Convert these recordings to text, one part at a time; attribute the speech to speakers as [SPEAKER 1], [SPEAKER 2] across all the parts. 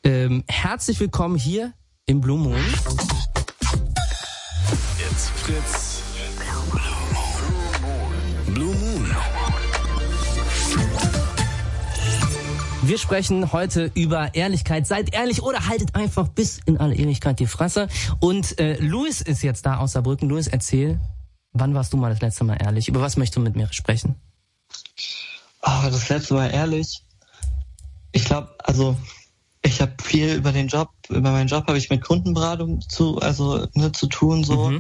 [SPEAKER 1] Herzlich willkommen hier im Blue Moon.
[SPEAKER 2] Jetzt Fritz. Blue Moon.
[SPEAKER 1] Wir sprechen heute über Ehrlichkeit. Seid ehrlich oder haltet einfach bis in alle Ewigkeit die Fresse. Und Luis ist jetzt da aus Saarbrücken. Luis, erzähl, wann warst du mal das letzte Mal ehrlich? Über was möchtest du mit mir sprechen?
[SPEAKER 3] Das letzte Mal ehrlich. Ich glaube, ich habe viel über meinen Job habe ich mit Kundenberatung zu tun, so.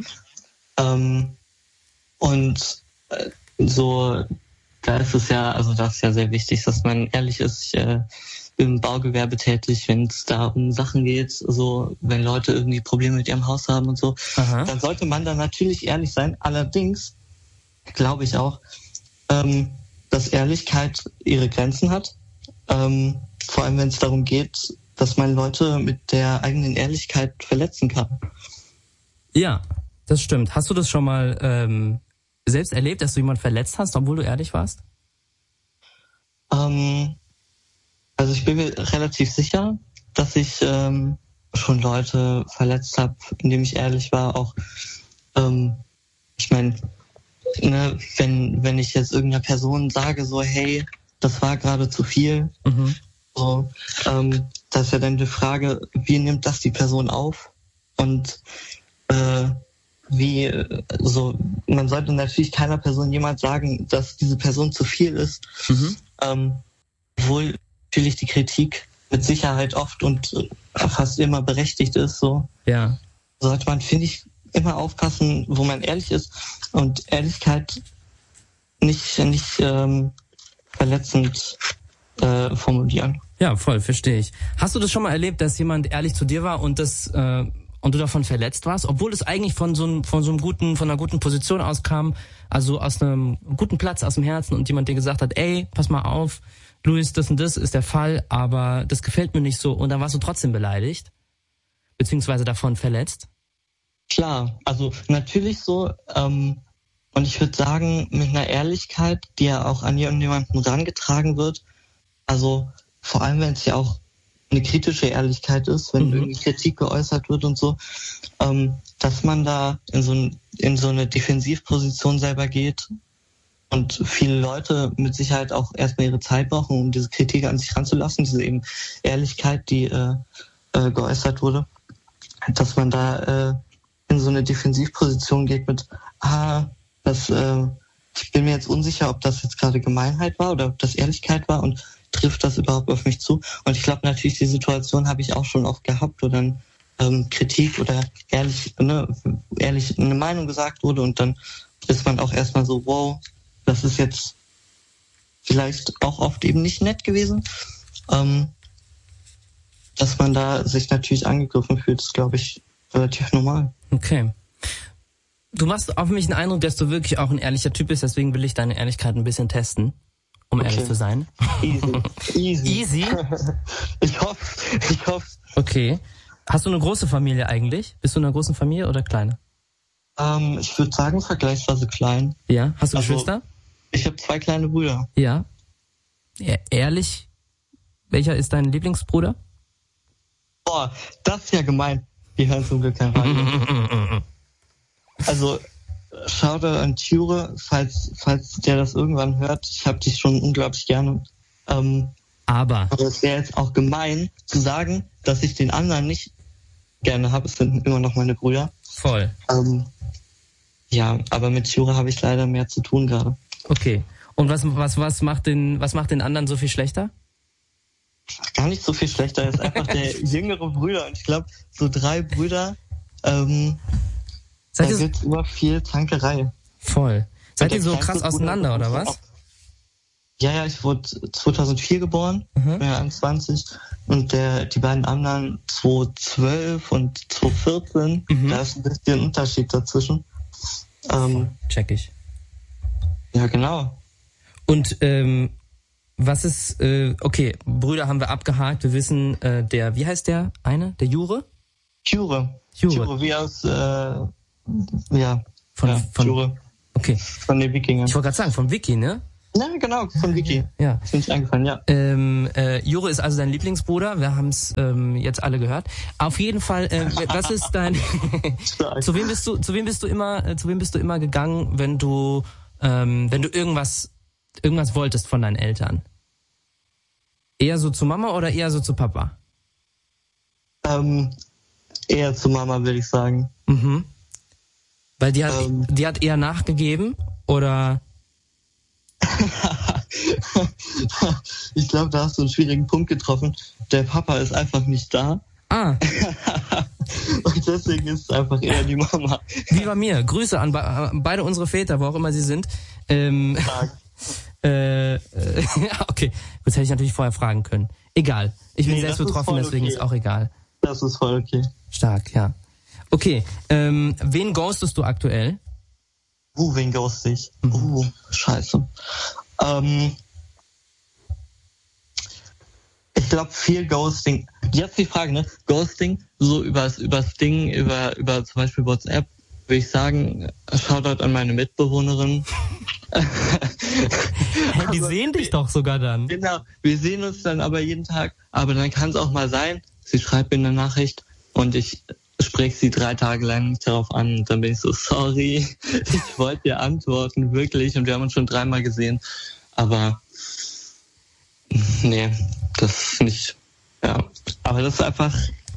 [SPEAKER 3] Da ist es ja, das ist ja sehr wichtig, dass man ehrlich ist. Ich bin im Baugewerbe tätig, wenn es da um Sachen geht, so, wenn Leute irgendwie Probleme mit ihrem Haus haben und so, dann sollte man da natürlich ehrlich sein. Allerdings glaube ich auch, dass Ehrlichkeit ihre Grenzen hat. Vor allem, wenn es darum geht, dass man Leute mit der eigenen Ehrlichkeit verletzen kann.
[SPEAKER 1] Ja, das stimmt. Hast du das schon mal selbst erlebt, dass du jemanden verletzt hast, obwohl du ehrlich warst?
[SPEAKER 3] Ich bin mir relativ sicher, dass ich schon Leute verletzt habe, indem ich ehrlich war. Auch, ich meine, wenn ich jetzt irgendeiner Person sage, so, hey, das war gerade zu viel, so, das ist ja dann die Frage, wie nimmt das die Person auf? Und man sollte natürlich keiner Person jemand sagen, dass diese Person zu viel ist, obwohl natürlich die Kritik mit Sicherheit oft und fast immer berechtigt ist, so.
[SPEAKER 1] Ja.
[SPEAKER 3] Sollte man, finde ich, immer aufpassen, wo man ehrlich ist und Ehrlichkeit nicht verletzend formulieren.
[SPEAKER 1] Ja, voll, verstehe ich. Hast du das schon mal erlebt, dass jemand ehrlich zu dir war und du davon verletzt warst, obwohl es eigentlich von einer guten Position auskam, also aus einem guten Platz, aus dem Herzen, und jemand dir gesagt hat, ey, pass mal auf, Luis, das und das ist der Fall, aber das gefällt mir nicht so, und dann warst du trotzdem beleidigt, beziehungsweise davon verletzt?
[SPEAKER 3] Klar, natürlich so, und ich würde sagen, mit einer Ehrlichkeit, die ja auch an jemanden rangetragen wird, vor allem, wenn es ja auch eine kritische Ehrlichkeit ist, wenn irgendwie Kritik geäußert wird und so, dass man da in so eine Defensivposition selber geht und viele Leute mit Sicherheit auch erstmal ihre Zeit brauchen, um diese Kritik an sich ranzulassen, diese eben Ehrlichkeit, die geäußert wurde, dass man da in so eine Defensivposition geht mit, ich bin mir jetzt unsicher, ob das jetzt gerade Gemeinheit war oder ob das Ehrlichkeit war und trifft das überhaupt auf mich zu? Und ich glaube natürlich, die Situation habe ich auch schon oft gehabt, wo dann Kritik oder ehrlich eine Meinung gesagt wurde, und dann ist man auch erstmal so, wow, das ist jetzt vielleicht auch oft eben nicht nett gewesen. Dass man da sich natürlich angegriffen fühlt, ist, glaube ich, relativ normal.
[SPEAKER 1] Okay. Du machst auf mich den Eindruck, dass du wirklich auch ein ehrlicher Typ bist, deswegen will ich deine Ehrlichkeit ein bisschen testen, um ehrlich zu sein. Easy?
[SPEAKER 3] Ich hoffe.
[SPEAKER 1] Okay. Hast du eine große Familie eigentlich? Bist du in einer großen Familie oder kleine?
[SPEAKER 3] Ich würde sagen, vergleichsweise klein.
[SPEAKER 1] Ja. Hast du Geschwister?
[SPEAKER 3] Ich habe 2 kleine Brüder.
[SPEAKER 1] Ja. Ehrlich? Welcher ist dein Lieblingsbruder?
[SPEAKER 3] Boah, das ist ja gemein. Die hören zum Glück kein Radio. Schau da an Ture, falls der das irgendwann hört. Ich habe dich schon unglaublich gerne. Aber es wäre jetzt auch gemein zu sagen, dass ich den anderen nicht gerne habe. Es sind immer noch meine Brüder.
[SPEAKER 1] Voll.
[SPEAKER 3] Ja, aber mit Ture habe ich leider mehr zu tun gerade.
[SPEAKER 1] Okay. Und was macht den anderen so viel schlechter?
[SPEAKER 3] Gar nicht so viel schlechter. Er ist einfach der jüngere Bruder. Und ich glaube, so 3 Brüder, da gibt's immer viel Tankerei.
[SPEAKER 1] Voll. Seid ihr so krass auseinander, oder was?
[SPEAKER 3] Ja, ich wurde 2004 geboren, bin 21. Und die beiden anderen 2012 und 2014, da ist ein bisschen Unterschied dazwischen.
[SPEAKER 1] Check ich.
[SPEAKER 3] Ja, genau.
[SPEAKER 1] Und was ist, okay, Brüder haben wir abgehakt, wir wissen, wie heißt der eine? Der Jure?
[SPEAKER 3] Jure, wie aus,
[SPEAKER 1] Von
[SPEAKER 3] Jure.
[SPEAKER 1] Okay.
[SPEAKER 3] Von den Wikingern.
[SPEAKER 1] Ich wollte gerade sagen, vom Wiki, ne?
[SPEAKER 3] Ja, genau, von Vicky.
[SPEAKER 1] Ja.
[SPEAKER 3] Ist mir nicht eingefallen, ja.
[SPEAKER 1] Jure ist also dein Lieblingsbruder. Wir haben es jetzt alle gehört. Auf jeden Fall, was ist dein? Zu wem bist du immer gegangen, wenn du irgendwas wolltest von deinen Eltern? Eher so zu Mama oder eher so zu Papa?
[SPEAKER 3] Eher zu Mama, würde ich sagen.
[SPEAKER 1] Mhm. Weil die hat eher nachgegeben, oder?
[SPEAKER 3] Ich glaube, da hast du einen schwierigen Punkt getroffen. Der Papa ist einfach nicht da.
[SPEAKER 1] Ah.
[SPEAKER 3] Und deswegen ist es einfach eher die Mama.
[SPEAKER 1] Wie bei mir. Grüße an beide unsere Väter, wo auch immer sie sind. Ja, okay. Das hätte ich natürlich vorher fragen können. Egal. Ich bin selbst betroffen, deswegen ist auch egal.
[SPEAKER 3] Das ist voll okay.
[SPEAKER 1] Stark, ja. Okay. Wen ghostest du aktuell?
[SPEAKER 3] Wen ghost ich? Scheiße. Ich glaube, viel Ghosting. Jetzt die Frage, ne? Ghosting, so übers Ding, über zum Beispiel WhatsApp, würde ich sagen, Shoutout an meine Mitbewohnerin.
[SPEAKER 1] Hey, die sehen dich doch sogar dann.
[SPEAKER 3] Genau, wir sehen uns dann aber jeden Tag. Aber dann kann es auch mal sein, sie schreibt mir eine Nachricht und ich spreche sie 3 Tage lang nicht darauf an. Und dann bin ich so, sorry, ich wollte dir antworten, wirklich. Und wir haben uns schon 3-mal gesehen. Aber nee, das ist nicht, ja. Aber das ist einfach,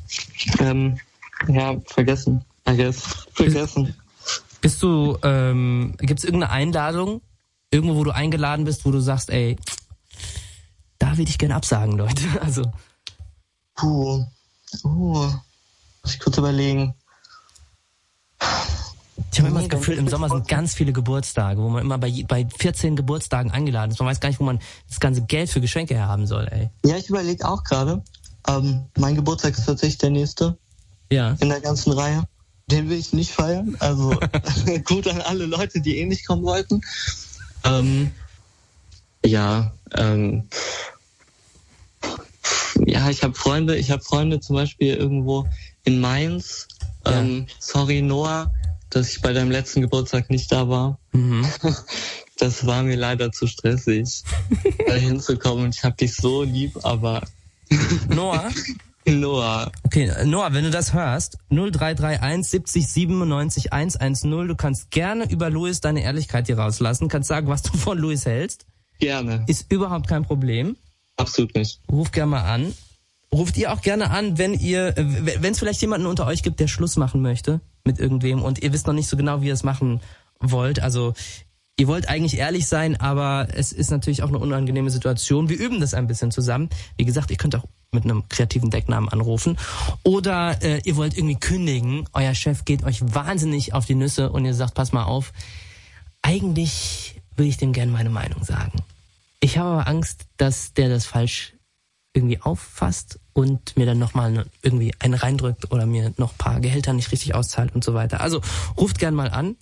[SPEAKER 3] vergessen. I guess. Vergessen.
[SPEAKER 1] Bist du, gibt's irgendeine Einladung? Irgendwo, wo du eingeladen bist, wo du sagst, ey, da würde ich gerne absagen, Leute. Also.
[SPEAKER 3] Muss ich kurz überlegen.
[SPEAKER 1] Ich habe immer das Gefühl, im Sommer sind ganz viele Geburtstage, wo man immer bei 14 Geburtstagen eingeladen ist. Man weiß gar nicht, wo man das ganze Geld für Geschenke herhaben soll, ey.
[SPEAKER 3] Ja, ich überlege auch gerade. Mein Geburtstag ist tatsächlich der nächste.
[SPEAKER 1] Ja.
[SPEAKER 3] In der ganzen Reihe. Den will ich nicht feiern. Also gut an alle Leute, die nicht kommen wollten. Ja, ich habe Freunde zum Beispiel irgendwo in Mainz.
[SPEAKER 1] Ja.
[SPEAKER 3] Sorry, Noah, dass ich bei deinem letzten Geburtstag nicht da war.
[SPEAKER 1] Mhm.
[SPEAKER 3] Das war mir leider zu stressig, da hinzukommen. Und ich hab dich so lieb, aber...
[SPEAKER 1] Noah?
[SPEAKER 3] Noah.
[SPEAKER 1] Okay, Noah, wenn du das hörst, 0331 70 97 110, du kannst gerne über Luis deine Ehrlichkeit hier rauslassen, kannst sagen, was du von Luis hältst.
[SPEAKER 3] Gerne.
[SPEAKER 1] Ist überhaupt kein Problem.
[SPEAKER 3] Absolut nicht.
[SPEAKER 1] Ruf gerne mal an. Ruft ihr auch gerne an, wenn es vielleicht jemanden unter euch gibt, der Schluss machen möchte mit irgendwem und ihr wisst noch nicht so genau, wie ihr es machen wollt. Also ihr wollt eigentlich ehrlich sein, aber es ist natürlich auch eine unangenehme Situation. Wir üben das ein bisschen zusammen. Wie gesagt, ihr könnt auch mit einem kreativen Decknamen anrufen. Oder ihr wollt irgendwie kündigen. Euer Chef geht euch wahnsinnig auf die Nüsse und ihr sagt, pass mal auf, eigentlich würde ich dem gerne meine Meinung sagen. Ich habe aber Angst, dass der das falsch irgendwie auffasst und mir dann nochmal irgendwie einen reindrückt oder mir noch ein paar Gehälter nicht richtig auszahlt und so weiter. Also ruft gern mal an.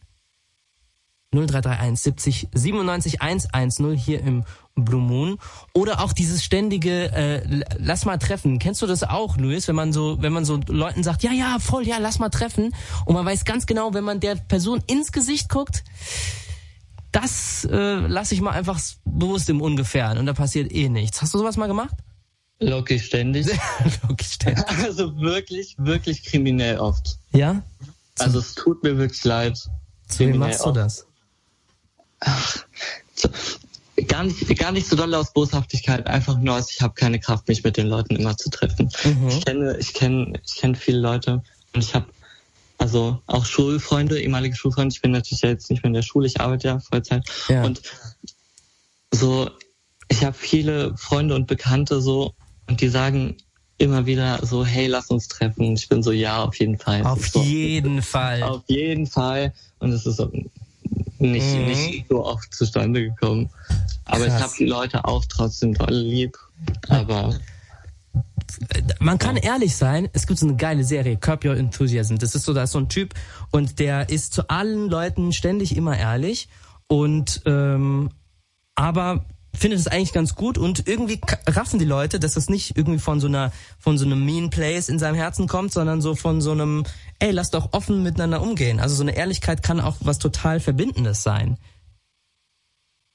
[SPEAKER 1] 0331 70 97 110 hier im Blue Moon. Oder auch dieses ständige lass mal treffen. Kennst du das auch, Luis? Wenn man so Leuten sagt, ja, voll, ja, lass mal treffen. Und man weiß ganz genau, wenn man der Person ins Gesicht guckt, das lasse ich mal einfach bewusst im Ungefähren und da passiert eh nichts. Hast du sowas mal gemacht?
[SPEAKER 3] Logisch ständig.
[SPEAKER 1] Logisch ständig.
[SPEAKER 3] Also wirklich, wirklich kriminell oft.
[SPEAKER 1] Ja?
[SPEAKER 3] Also es tut mir wirklich leid.
[SPEAKER 1] Zu wem machst du das?
[SPEAKER 3] Ach, gar nicht so doll aus Boshaftigkeit, einfach nur aus, ich habe keine Kraft, mich mit den Leuten immer zu treffen. Mhm. Ich kenne viele Leute und ich habe also auch Schulfreunde, ehemalige Schulfreunde. Ich bin natürlich jetzt nicht mehr in der Schule, ich arbeite ja Vollzeit. Ja. Und so, ich habe viele Freunde und Bekannte so und die sagen immer wieder so, hey, lass uns treffen. Ich bin so, ja, auf jeden Fall.
[SPEAKER 1] Auf jeden Fall.
[SPEAKER 3] Auf jeden Fall. Und es ist so nicht so oft zustande gekommen. Aber krass. Ich habe die Leute auch trotzdem doll lieb. Aber
[SPEAKER 1] man kann ehrlich sein, es gibt so eine geile Serie, Curb Your Enthusiasm. Da ist so ein Typ und der ist zu allen Leuten ständig immer ehrlich und aber findet es eigentlich ganz gut und irgendwie raffen die Leute, dass das nicht irgendwie von so einem mean place in seinem Herzen kommt, sondern so von so einem, ey, lass doch offen miteinander umgehen. Also so eine Ehrlichkeit kann auch was total Verbindendes sein.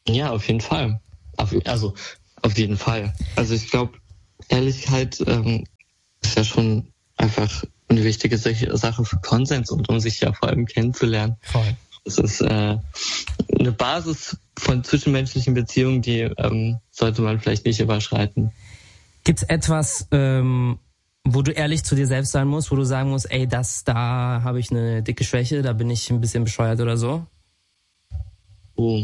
[SPEAKER 3] Ja, auf jeden Fall. Auf jeden Fall. Also ich glaube, Ehrlichkeit ist ja schon einfach eine wichtige Sache für Konsens und um sich ja vor allem kennenzulernen.
[SPEAKER 1] Voll.
[SPEAKER 3] Das ist eine Basis von zwischenmenschlichen Beziehungen, die sollte man vielleicht nicht überschreiten.
[SPEAKER 1] Gibt's etwas, wo du ehrlich zu dir selbst sein musst, wo du sagen musst, ey, da habe ich eine dicke Schwäche, da bin ich ein bisschen bescheuert oder so?
[SPEAKER 3] Oh.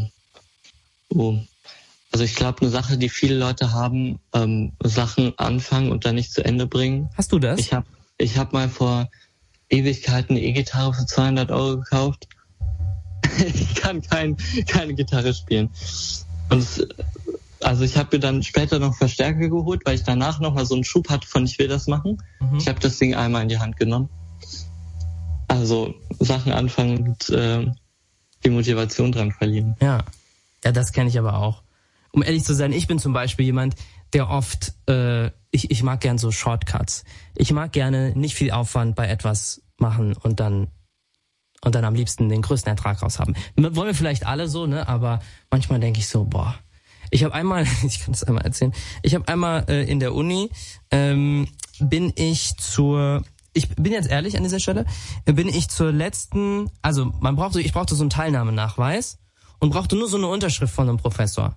[SPEAKER 3] Also ich glaube, eine Sache, die viele Leute haben, Sachen anfangen und dann nicht zu Ende bringen.
[SPEAKER 1] Hast du das?
[SPEAKER 3] Ich hab mal vor Ewigkeiten eine E-Gitarre für 200 € gekauft. Ich kann keine Gitarre spielen. Und also ich habe mir dann später noch Verstärker geholt, weil ich danach nochmal so einen Schub hatte von ich will das machen. Ich habe das Ding einmal in die Hand genommen. Also Sachen anfangen und die Motivation dran verlieren.
[SPEAKER 1] Ja, das kenne ich aber auch. Um ehrlich zu sein, ich bin zum Beispiel jemand, der oft, ich mag gern so Shortcuts. Ich mag gerne nicht viel Aufwand bei etwas machen und dann am liebsten den größten Ertrag raus haben. Wollen wir vielleicht alle so, ne? Aber manchmal denke ich so, ich kann das einmal erzählen. Ich habe einmal in der Uni, ich bin jetzt ehrlich an dieser Stelle, bin ich zur letzten, also ich brauchte so einen Teilnahmenachweis und brauchte nur so eine Unterschrift von einem Professor.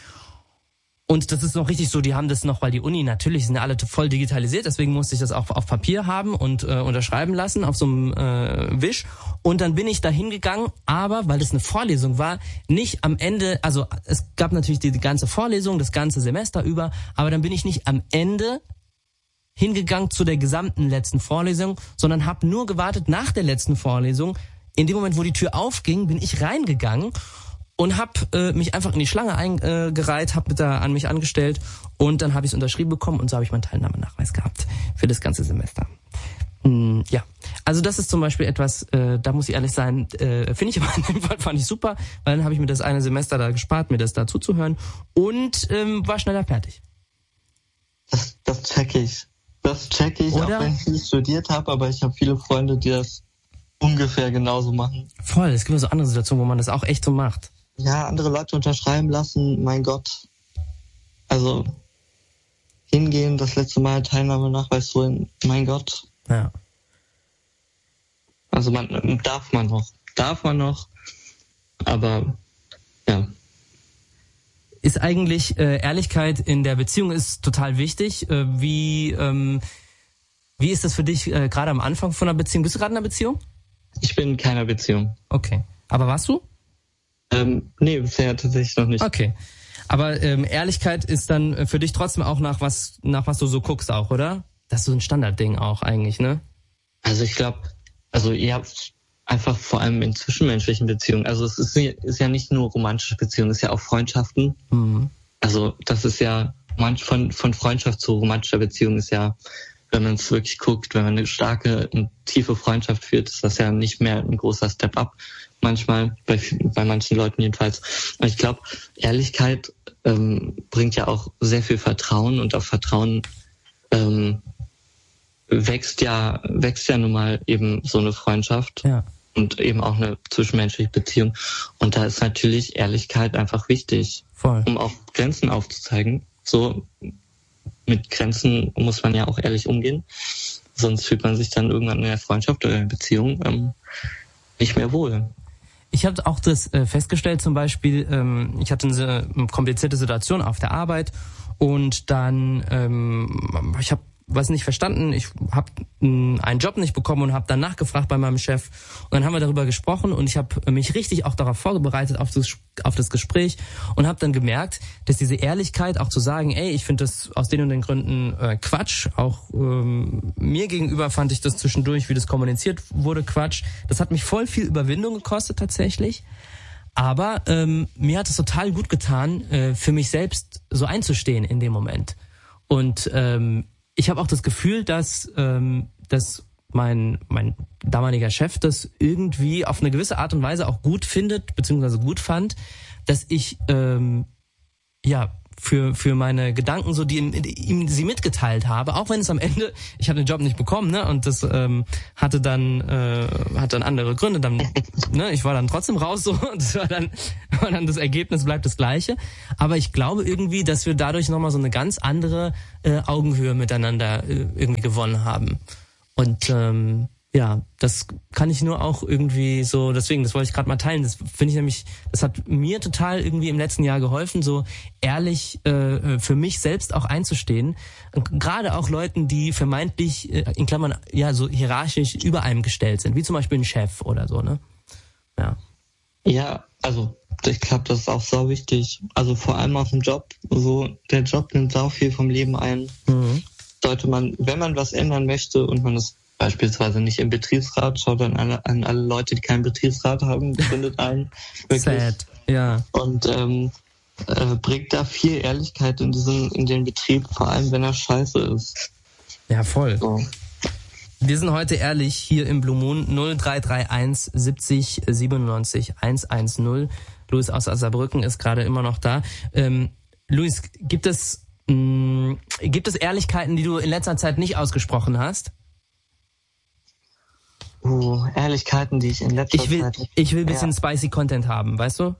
[SPEAKER 1] Und das ist noch richtig so, die haben das noch, weil die Uni natürlich sind alle voll digitalisiert, deswegen musste ich das auch auf Papier haben und unterschreiben lassen auf so einem Wisch. Und dann bin ich da hingegangen, aber weil das eine Vorlesung war, nicht am Ende, also es gab natürlich die ganze Vorlesung, das ganze Semester über, aber dann bin ich nicht am Ende hingegangen zu der gesamten letzten Vorlesung, sondern habe nur gewartet nach der letzten Vorlesung. In dem Moment, wo die Tür aufging, bin ich reingegangen und habe mich einfach in die Schlange eingereiht, habe da an mich angestellt und dann habe ich es unterschrieben bekommen und so habe ich meinen Teilnahmenachweis gehabt für das ganze Semester. Ja, also das ist zum Beispiel etwas, da muss ich ehrlich sein, finde ich aber in dem Fall fand ich super, weil dann habe ich mir das eine Semester da gespart, mir das da zuzuhören und war schneller fertig.
[SPEAKER 3] Das check ich.
[SPEAKER 1] Oder?
[SPEAKER 3] Auch wenn ich nicht studiert habe, aber ich habe viele Freunde, die das ungefähr genauso machen.
[SPEAKER 1] Voll, es gibt so andere Situationen, wo man das auch echt so macht.
[SPEAKER 3] Ja, andere Leute unterschreiben lassen, mein Gott. Also hingehen, das letzte Mal Teilnahmenachweis holen, mein Gott.
[SPEAKER 1] Ja.
[SPEAKER 3] Also darf man noch, aber ja.
[SPEAKER 1] Ist eigentlich Ehrlichkeit in der Beziehung ist total wichtig. Wie ist das für dich gerade am Anfang von einer Beziehung? Bist du gerade in einer Beziehung?
[SPEAKER 3] Ich bin in keiner Beziehung.
[SPEAKER 1] Okay. Aber warst du?
[SPEAKER 3] Nee, bisher tatsächlich noch nicht.
[SPEAKER 1] Okay. Aber Ehrlichkeit ist dann für dich trotzdem auch nach was du so guckst auch, oder? Das ist so ein Standardding auch eigentlich, ne?
[SPEAKER 3] Also ich glaube, ihr habt einfach vor allem in zwischenmenschlichen Beziehungen, also es ist ja nicht nur romantische Beziehungen, es ist ja auch Freundschaften. Mhm. Also das ist ja von Freundschaft zu romantischer Beziehung ist ja, wenn man es wirklich guckt, wenn man eine starke und tiefe Freundschaft führt, ist das ja nicht mehr ein großer Step-up. Manchmal, bei manchen Leuten jedenfalls. Und ich glaube, Ehrlichkeit bringt ja auch sehr viel Vertrauen und auf Vertrauen wächst ja nun mal eben so eine Freundschaft. Ja. Und eben auch eine zwischenmenschliche Beziehung. Und da ist natürlich Ehrlichkeit einfach wichtig, voll, um auch Grenzen aufzuzeigen. So, mit Grenzen muss man ja auch ehrlich umgehen. Sonst fühlt man sich dann irgendwann in der Freundschaft oder in der Beziehung nicht mehr wohl.
[SPEAKER 1] Ich habe auch das festgestellt, zum Beispiel, ich hatte eine komplizierte Situation auf der Arbeit und dann, ich habe was nicht verstanden, ich habe einen Job nicht bekommen und habe dann nachgefragt bei meinem Chef und dann haben wir darüber gesprochen und ich habe mich richtig auch darauf vorbereitet, auf das Gespräch und habe dann gemerkt, dass diese Ehrlichkeit auch zu sagen, ey, ich finde das aus den und den Gründen Quatsch, auch mir gegenüber fand ich das zwischendurch, wie das kommuniziert wurde, Quatsch, das hat mich voll viel Überwindung gekostet tatsächlich, aber mir hat es total gut getan, für mich selbst so einzustehen in dem Moment und ich habe auch das Gefühl, dass mein damaliger Chef das irgendwie auf eine gewisse Art und Weise auch gut findet, beziehungsweise gut fand, dass ich für meine Gedanken, so die ihm sie mitgeteilt habe, auch wenn es am Ende, ich habe den Job nicht bekommen, ne, und das hatte dann andere Gründe, dann, ne, ich war dann trotzdem raus, so, und das war dann das Ergebnis bleibt das gleiche, aber ich glaube irgendwie, dass wir dadurch nochmal so eine ganz andere Augenhöhe miteinander irgendwie gewonnen haben. Und ja, das kann ich nur auch irgendwie so, deswegen, das wollte ich gerade mal teilen, das finde ich nämlich, das hat mir total irgendwie im letzten Jahr geholfen, so ehrlich für mich selbst auch einzustehen. Gerade auch Leuten, die vermeintlich, in Klammern, ja, so hierarchisch über einem gestellt sind, wie zum Beispiel ein Chef oder so, ne? Ja.
[SPEAKER 3] Ja, also ich glaube, das ist auch so wichtig. Also vor allem auf dem Job, so der Job nimmt sau viel vom Leben ein. Sollte man, wenn man was ändern möchte und man ist beispielsweise nicht im Betriebsrat, schaut dann an alle Leute, die keinen Betriebsrat haben, findet einen. Wirklich.
[SPEAKER 1] Sad, ja.
[SPEAKER 3] Und bringt da viel Ehrlichkeit in den Betrieb, vor allem wenn er scheiße ist.
[SPEAKER 1] Ja, voll.
[SPEAKER 3] So.
[SPEAKER 1] Wir sind heute ehrlich hier im Blue Moon 0331 70 97 110. Luis aus Saarbrücken ist gerade immer noch da. Luis, gibt es Ehrlichkeiten, die du in letzter Zeit nicht ausgesprochen hast?
[SPEAKER 3] Ehrlichkeiten, die ich in letzter Zeit...
[SPEAKER 1] Ich will ein bisschen spicy Content haben, weißt du?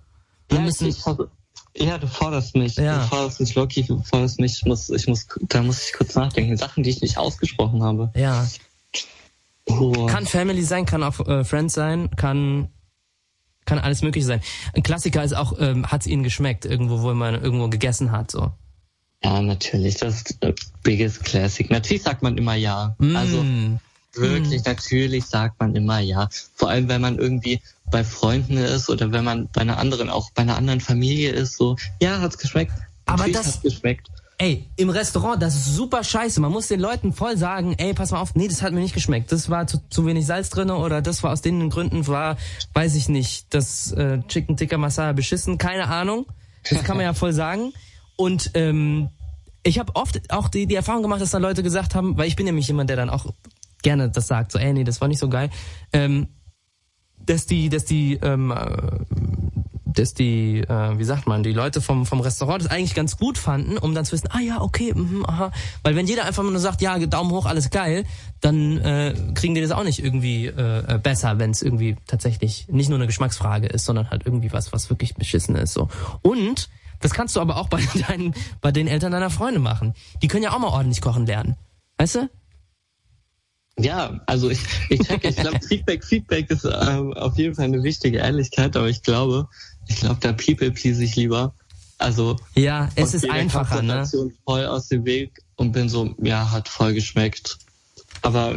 [SPEAKER 3] Du forderst mich.
[SPEAKER 1] Ja.
[SPEAKER 3] Du forderst mich, Loki, du forderst mich. Da muss ich kurz nachdenken. Sachen, die ich nicht ausgesprochen habe.
[SPEAKER 1] Ja. Kann Family sein, kann auch Friends sein, kann alles Mögliche sein. Ein Klassiker ist auch, hat's ihnen geschmeckt, wo man irgendwo gegessen hat, so.
[SPEAKER 3] Ja, natürlich, das ist biggest classic. Natürlich sagt man immer ja. Also wirklich, natürlich sagt man immer ja. Vor allem, wenn man irgendwie bei Freunden ist oder wenn man bei einer anderen Familie ist, so, ja, hat's geschmeckt.
[SPEAKER 1] Aber
[SPEAKER 3] natürlich hat's geschmeckt.
[SPEAKER 1] Ey, im Restaurant, das ist super scheiße. Man muss den Leuten voll sagen, ey, pass mal auf, nee, das hat mir nicht geschmeckt. Das war zu wenig Salz drinne oder das war aus den Gründen, weiß ich nicht, das Chicken Tikka Masala beschissen, keine Ahnung. Das kann man ja voll sagen. Und ich habe oft auch die Erfahrung gemacht, dass dann Leute gesagt haben, weil ich bin nämlich jemand, der dann auch gerne das sagt, so, ey, nee, das war nicht so geil, dass die wie sagt man, die Leute vom Restaurant das eigentlich ganz gut fanden, um dann zu wissen, ja, okay, aha. Weil wenn jeder einfach nur sagt, ja, Daumen hoch, alles geil, dann kriegen die das auch nicht irgendwie besser, wenn es irgendwie tatsächlich nicht nur eine Geschmacksfrage ist, sondern halt irgendwie was wirklich beschissen ist. So. Und das kannst du aber auch bei den Eltern deiner Freunde machen. Die können ja auch mal ordentlich kochen lernen. Weißt du?
[SPEAKER 3] Ja, also ich glaube, Feedback ist auf jeden Fall eine wichtige Ehrlichkeit, aber ich glaube, da people-please ich lieber. Also
[SPEAKER 1] ja, es ist einfacher, ne?
[SPEAKER 3] Voll aus dem Weg und bin so, ja, hat voll geschmeckt. Aber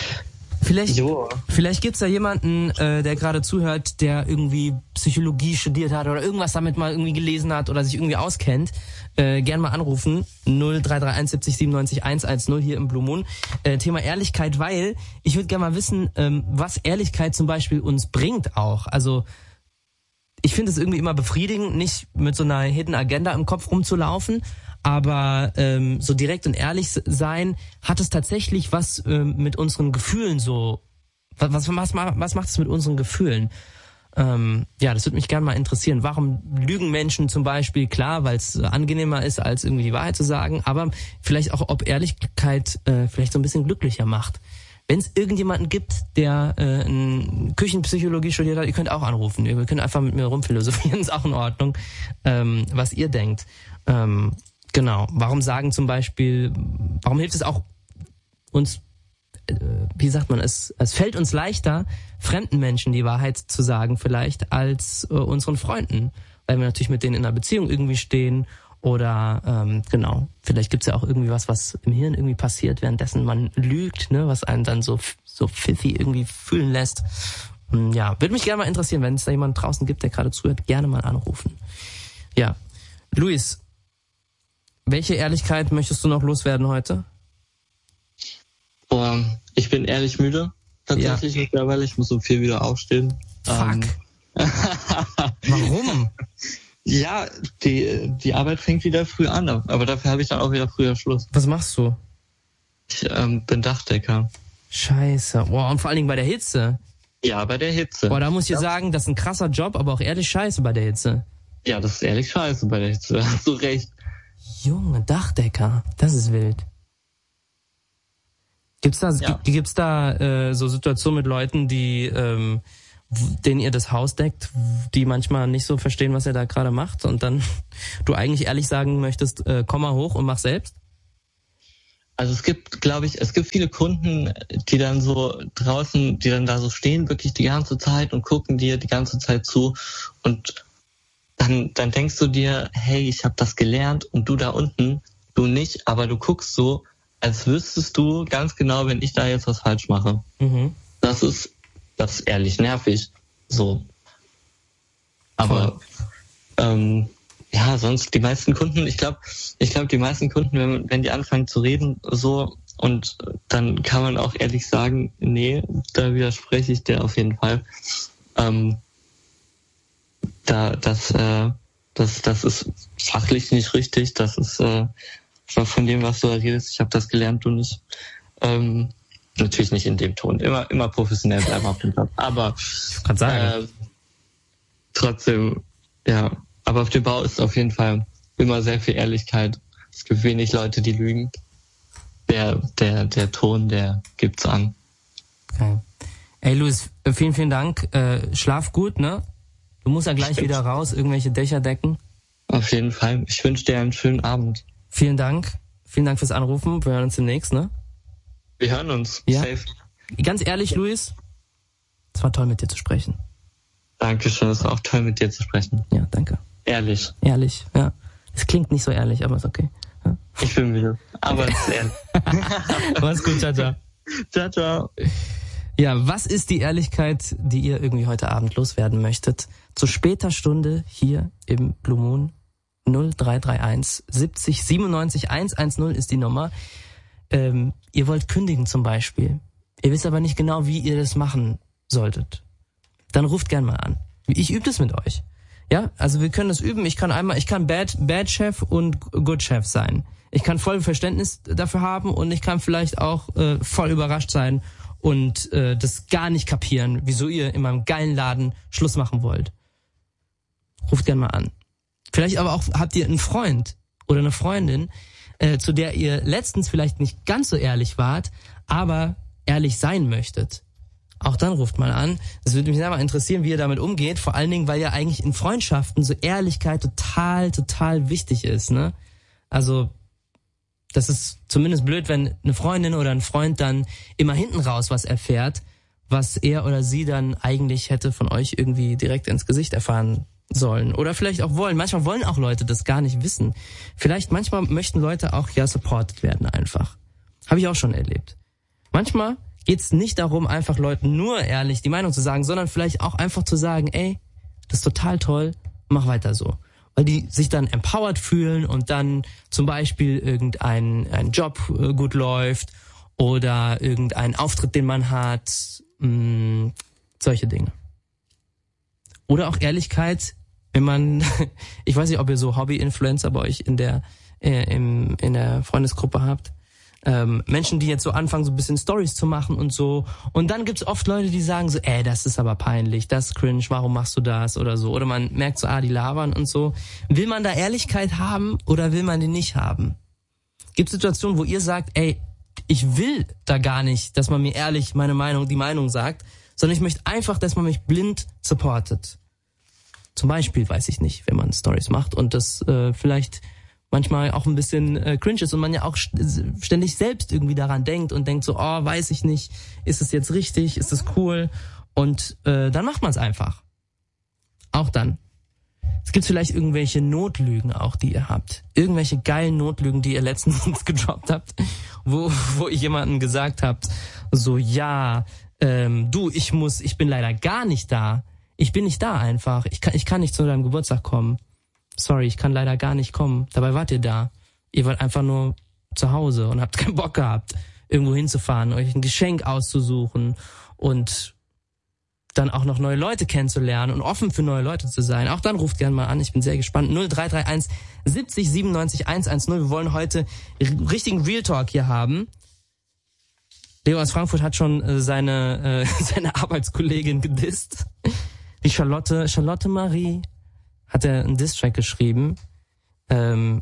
[SPEAKER 1] Vielleicht gibt's da jemanden, der gerade zuhört, der irgendwie Psychologie studiert hat oder irgendwas damit mal irgendwie gelesen hat oder sich irgendwie auskennt. Gern mal anrufen. 0331 70 97 110 hier im Blue Moon. Thema Ehrlichkeit, weil ich würde gerne mal wissen, was Ehrlichkeit zum Beispiel uns bringt auch. Also ich finde es irgendwie immer befriedigend, nicht mit so einer Hidden Agenda im Kopf rumzulaufen, aber so direkt und ehrlich sein, hat es tatsächlich was mit unseren Gefühlen so, was macht es mit unseren Gefühlen? Ja, das würde mich gerne mal interessieren. Warum lügen Menschen zum Beispiel? Klar, weil es angenehmer ist, als irgendwie die Wahrheit zu sagen, aber vielleicht auch, ob Ehrlichkeit vielleicht so ein bisschen glücklicher macht. Wenn es irgendjemanden gibt, der Küchenpsychologie studiert hat, ihr könnt auch anrufen. Ihr könnt einfach mit mir rumphilosophieren, ist auch in Ordnung, was ihr denkt. Genau. Warum hilft es auch uns, wie sagt man, es fällt uns leichter, fremden Menschen die Wahrheit zu sagen vielleicht, als unseren Freunden. Weil wir natürlich mit denen in einer Beziehung irgendwie stehen oder, genau, vielleicht gibt's ja auch irgendwie was im Hirn irgendwie passiert, währenddessen man lügt, ne, was einen dann so pfiffy irgendwie fühlen lässt. Ja, würde mich gerne mal interessieren, wenn es da jemand draußen gibt, der gerade zuhört, gerne mal anrufen. Ja. Luis, welche Ehrlichkeit möchtest du noch loswerden heute?
[SPEAKER 3] Ich bin ehrlich müde, tatsächlich mittlerweile. Ich muss um 4 wieder aufstehen.
[SPEAKER 1] Fuck. Warum?
[SPEAKER 3] Ja, die Arbeit fängt wieder früh an, aber dafür habe ich dann auch wieder früher Schluss.
[SPEAKER 1] Was machst du?
[SPEAKER 3] Ich bin Dachdecker.
[SPEAKER 1] Scheiße. Boah, und vor allen Dingen bei der Hitze.
[SPEAKER 3] Ja, bei der Hitze.
[SPEAKER 1] Boah, da muss ich dir sagen, das ist ein krasser Job, aber auch ehrlich scheiße bei der Hitze.
[SPEAKER 3] Ja, das ist ehrlich scheiße bei der Hitze. Da hast du recht.
[SPEAKER 1] Junge, Dachdecker. Das ist wild. Gibt's da so Situationen mit Leuten, denen ihr das Haus deckt, die manchmal nicht so verstehen, was ihr da gerade macht und dann du eigentlich ehrlich sagen möchtest, komm mal hoch und mach selbst?
[SPEAKER 3] Also es gibt viele Kunden, die dann so draußen, die dann da so stehen, wirklich die ganze Zeit und gucken dir die ganze Zeit zu und dann denkst du dir, hey, ich habe das gelernt und du da unten, du nicht, aber du guckst so, als wüsstest du ganz genau, wenn ich da jetzt was falsch mache. Mhm. Das ist ehrlich nervig. So. Aber sonst die meisten Kunden, ich glaube, die meisten Kunden, wenn die anfangen zu reden, so, und dann kann man auch ehrlich sagen, nee, da widerspreche ich dir auf jeden Fall. Das ist fachlich nicht richtig, das ist von dem, was du da redest, ich habe das gelernt, du nicht. Natürlich nicht in dem Ton, immer professionell bleiben auf dem Job, aber
[SPEAKER 1] ich kann sagen.
[SPEAKER 3] Trotzdem, ja, aber auf dem Bau ist auf jeden Fall immer sehr viel Ehrlichkeit. Es gibt wenig Leute, die lügen. Der Ton, der gibt's an.
[SPEAKER 1] Okay. Ey, Luis, vielen, vielen Dank. Schlaf gut, ne? Du musst ja gleich wieder raus, irgendwelche Dächer decken.
[SPEAKER 3] Auf jeden Fall. Ich wünsche dir einen schönen Abend.
[SPEAKER 1] Vielen Dank. Vielen Dank fürs Anrufen. Wir hören uns demnächst, ne?
[SPEAKER 3] Wir hören uns.
[SPEAKER 1] Ja.
[SPEAKER 3] Safe.
[SPEAKER 1] Ganz ehrlich, Luis, es war toll, mit dir zu sprechen.
[SPEAKER 3] Dankeschön, es war auch toll, mit dir zu sprechen.
[SPEAKER 1] Ja, danke.
[SPEAKER 3] Ehrlich.
[SPEAKER 1] Ehrlich, ja. Es klingt nicht so ehrlich, aber ist okay. Ja.
[SPEAKER 3] Ich bin müde, aber es ist ehrlich.
[SPEAKER 1] Mach's gut, ciao, ciao.
[SPEAKER 3] Ciao, ciao.
[SPEAKER 1] Ja, was ist die Ehrlichkeit, die ihr irgendwie heute Abend loswerden möchtet? Zu später Stunde hier im Blue Moon 0331 70 97 110 ist die Nummer. Ihr wollt kündigen zum Beispiel. Ihr wisst aber nicht genau, wie ihr das machen solltet. Dann ruft gern mal an. Ich übe das mit euch. Ja, also wir können das üben. Ich kann Bad Chef und Good Chef sein. Ich kann voll Verständnis dafür haben und ich kann vielleicht auch voll überrascht sein und das gar nicht kapieren, wieso ihr in meinem geilen Laden Schluss machen wollt. Ruft gern mal an. Vielleicht aber auch habt ihr einen Freund oder eine Freundin, zu der ihr letztens vielleicht nicht ganz so ehrlich wart, aber ehrlich sein möchtet. Auch dann ruft mal an. Das würde mich sehr mal interessieren, wie ihr damit umgeht. Vor allen Dingen, weil ja eigentlich in Freundschaften so Ehrlichkeit total, total wichtig ist, ne? Also, das ist zumindest blöd, wenn eine Freundin oder ein Freund dann immer hinten raus was erfährt, was er oder sie dann eigentlich hätte von euch irgendwie direkt ins Gesicht erfahren sollen. Oder vielleicht auch wollen. Manchmal wollen auch Leute das gar nicht wissen. Manchmal möchten Leute auch supported werden einfach. Habe ich auch schon erlebt. Manchmal geht's nicht darum, einfach Leuten nur ehrlich die Meinung zu sagen, sondern vielleicht auch einfach zu sagen, ey, das ist total toll, mach weiter so. Weil die sich dann empowered fühlen und dann zum Beispiel ein Job gut läuft oder irgendein Auftritt, den man hat, solche Dinge. Oder auch Ehrlichkeit, wenn man, ich weiß nicht, ob ihr so Hobby-Influencer bei euch in der Freundesgruppe habt. Menschen, die jetzt so anfangen, so ein bisschen Stories zu machen und so. Und dann gibt's oft Leute, die sagen so, das ist aber peinlich, das ist cringe, warum machst du das oder so. Oder man merkt so, die labern und so. Will man da Ehrlichkeit haben oder will man die nicht haben? Gibt Situationen, wo ihr sagt, ich will da gar nicht, dass man mir ehrlich die Meinung sagt, sondern ich möchte einfach, dass man mich blind supportet. Zum Beispiel, weiß ich nicht, wenn man Stories macht und das vielleicht manchmal auch ein bisschen cringe ist und man ja auch ständig selbst irgendwie daran denkt und denkt so, weiß ich nicht, ist es jetzt richtig, ist es cool? Und dann macht man es einfach. Auch dann. Es gibt vielleicht irgendwelche Notlügen auch, die ihr habt. Irgendwelche geilen Notlügen, die ihr letztens gedroppt habt, wo ihr jemandem gesagt habt, so, ich bin leider gar nicht da. Ich bin nicht da einfach. Ich kann nicht zu deinem Geburtstag kommen. Sorry, ich kann leider gar nicht kommen. Dabei wart ihr da. Ihr wart einfach nur zu Hause und habt keinen Bock gehabt, irgendwo hinzufahren, euch ein Geschenk auszusuchen und dann auch noch neue Leute kennenzulernen und offen für neue Leute zu sein. Auch dann ruft gerne mal an. Ich bin sehr gespannt. 0331 70 97 110. Wir wollen heute richtigen Real Talk hier haben. Leo aus Frankfurt hat schon seine Arbeitskollegin gedisst. Die Charlotte Marie hat er einen Diss-Track geschrieben.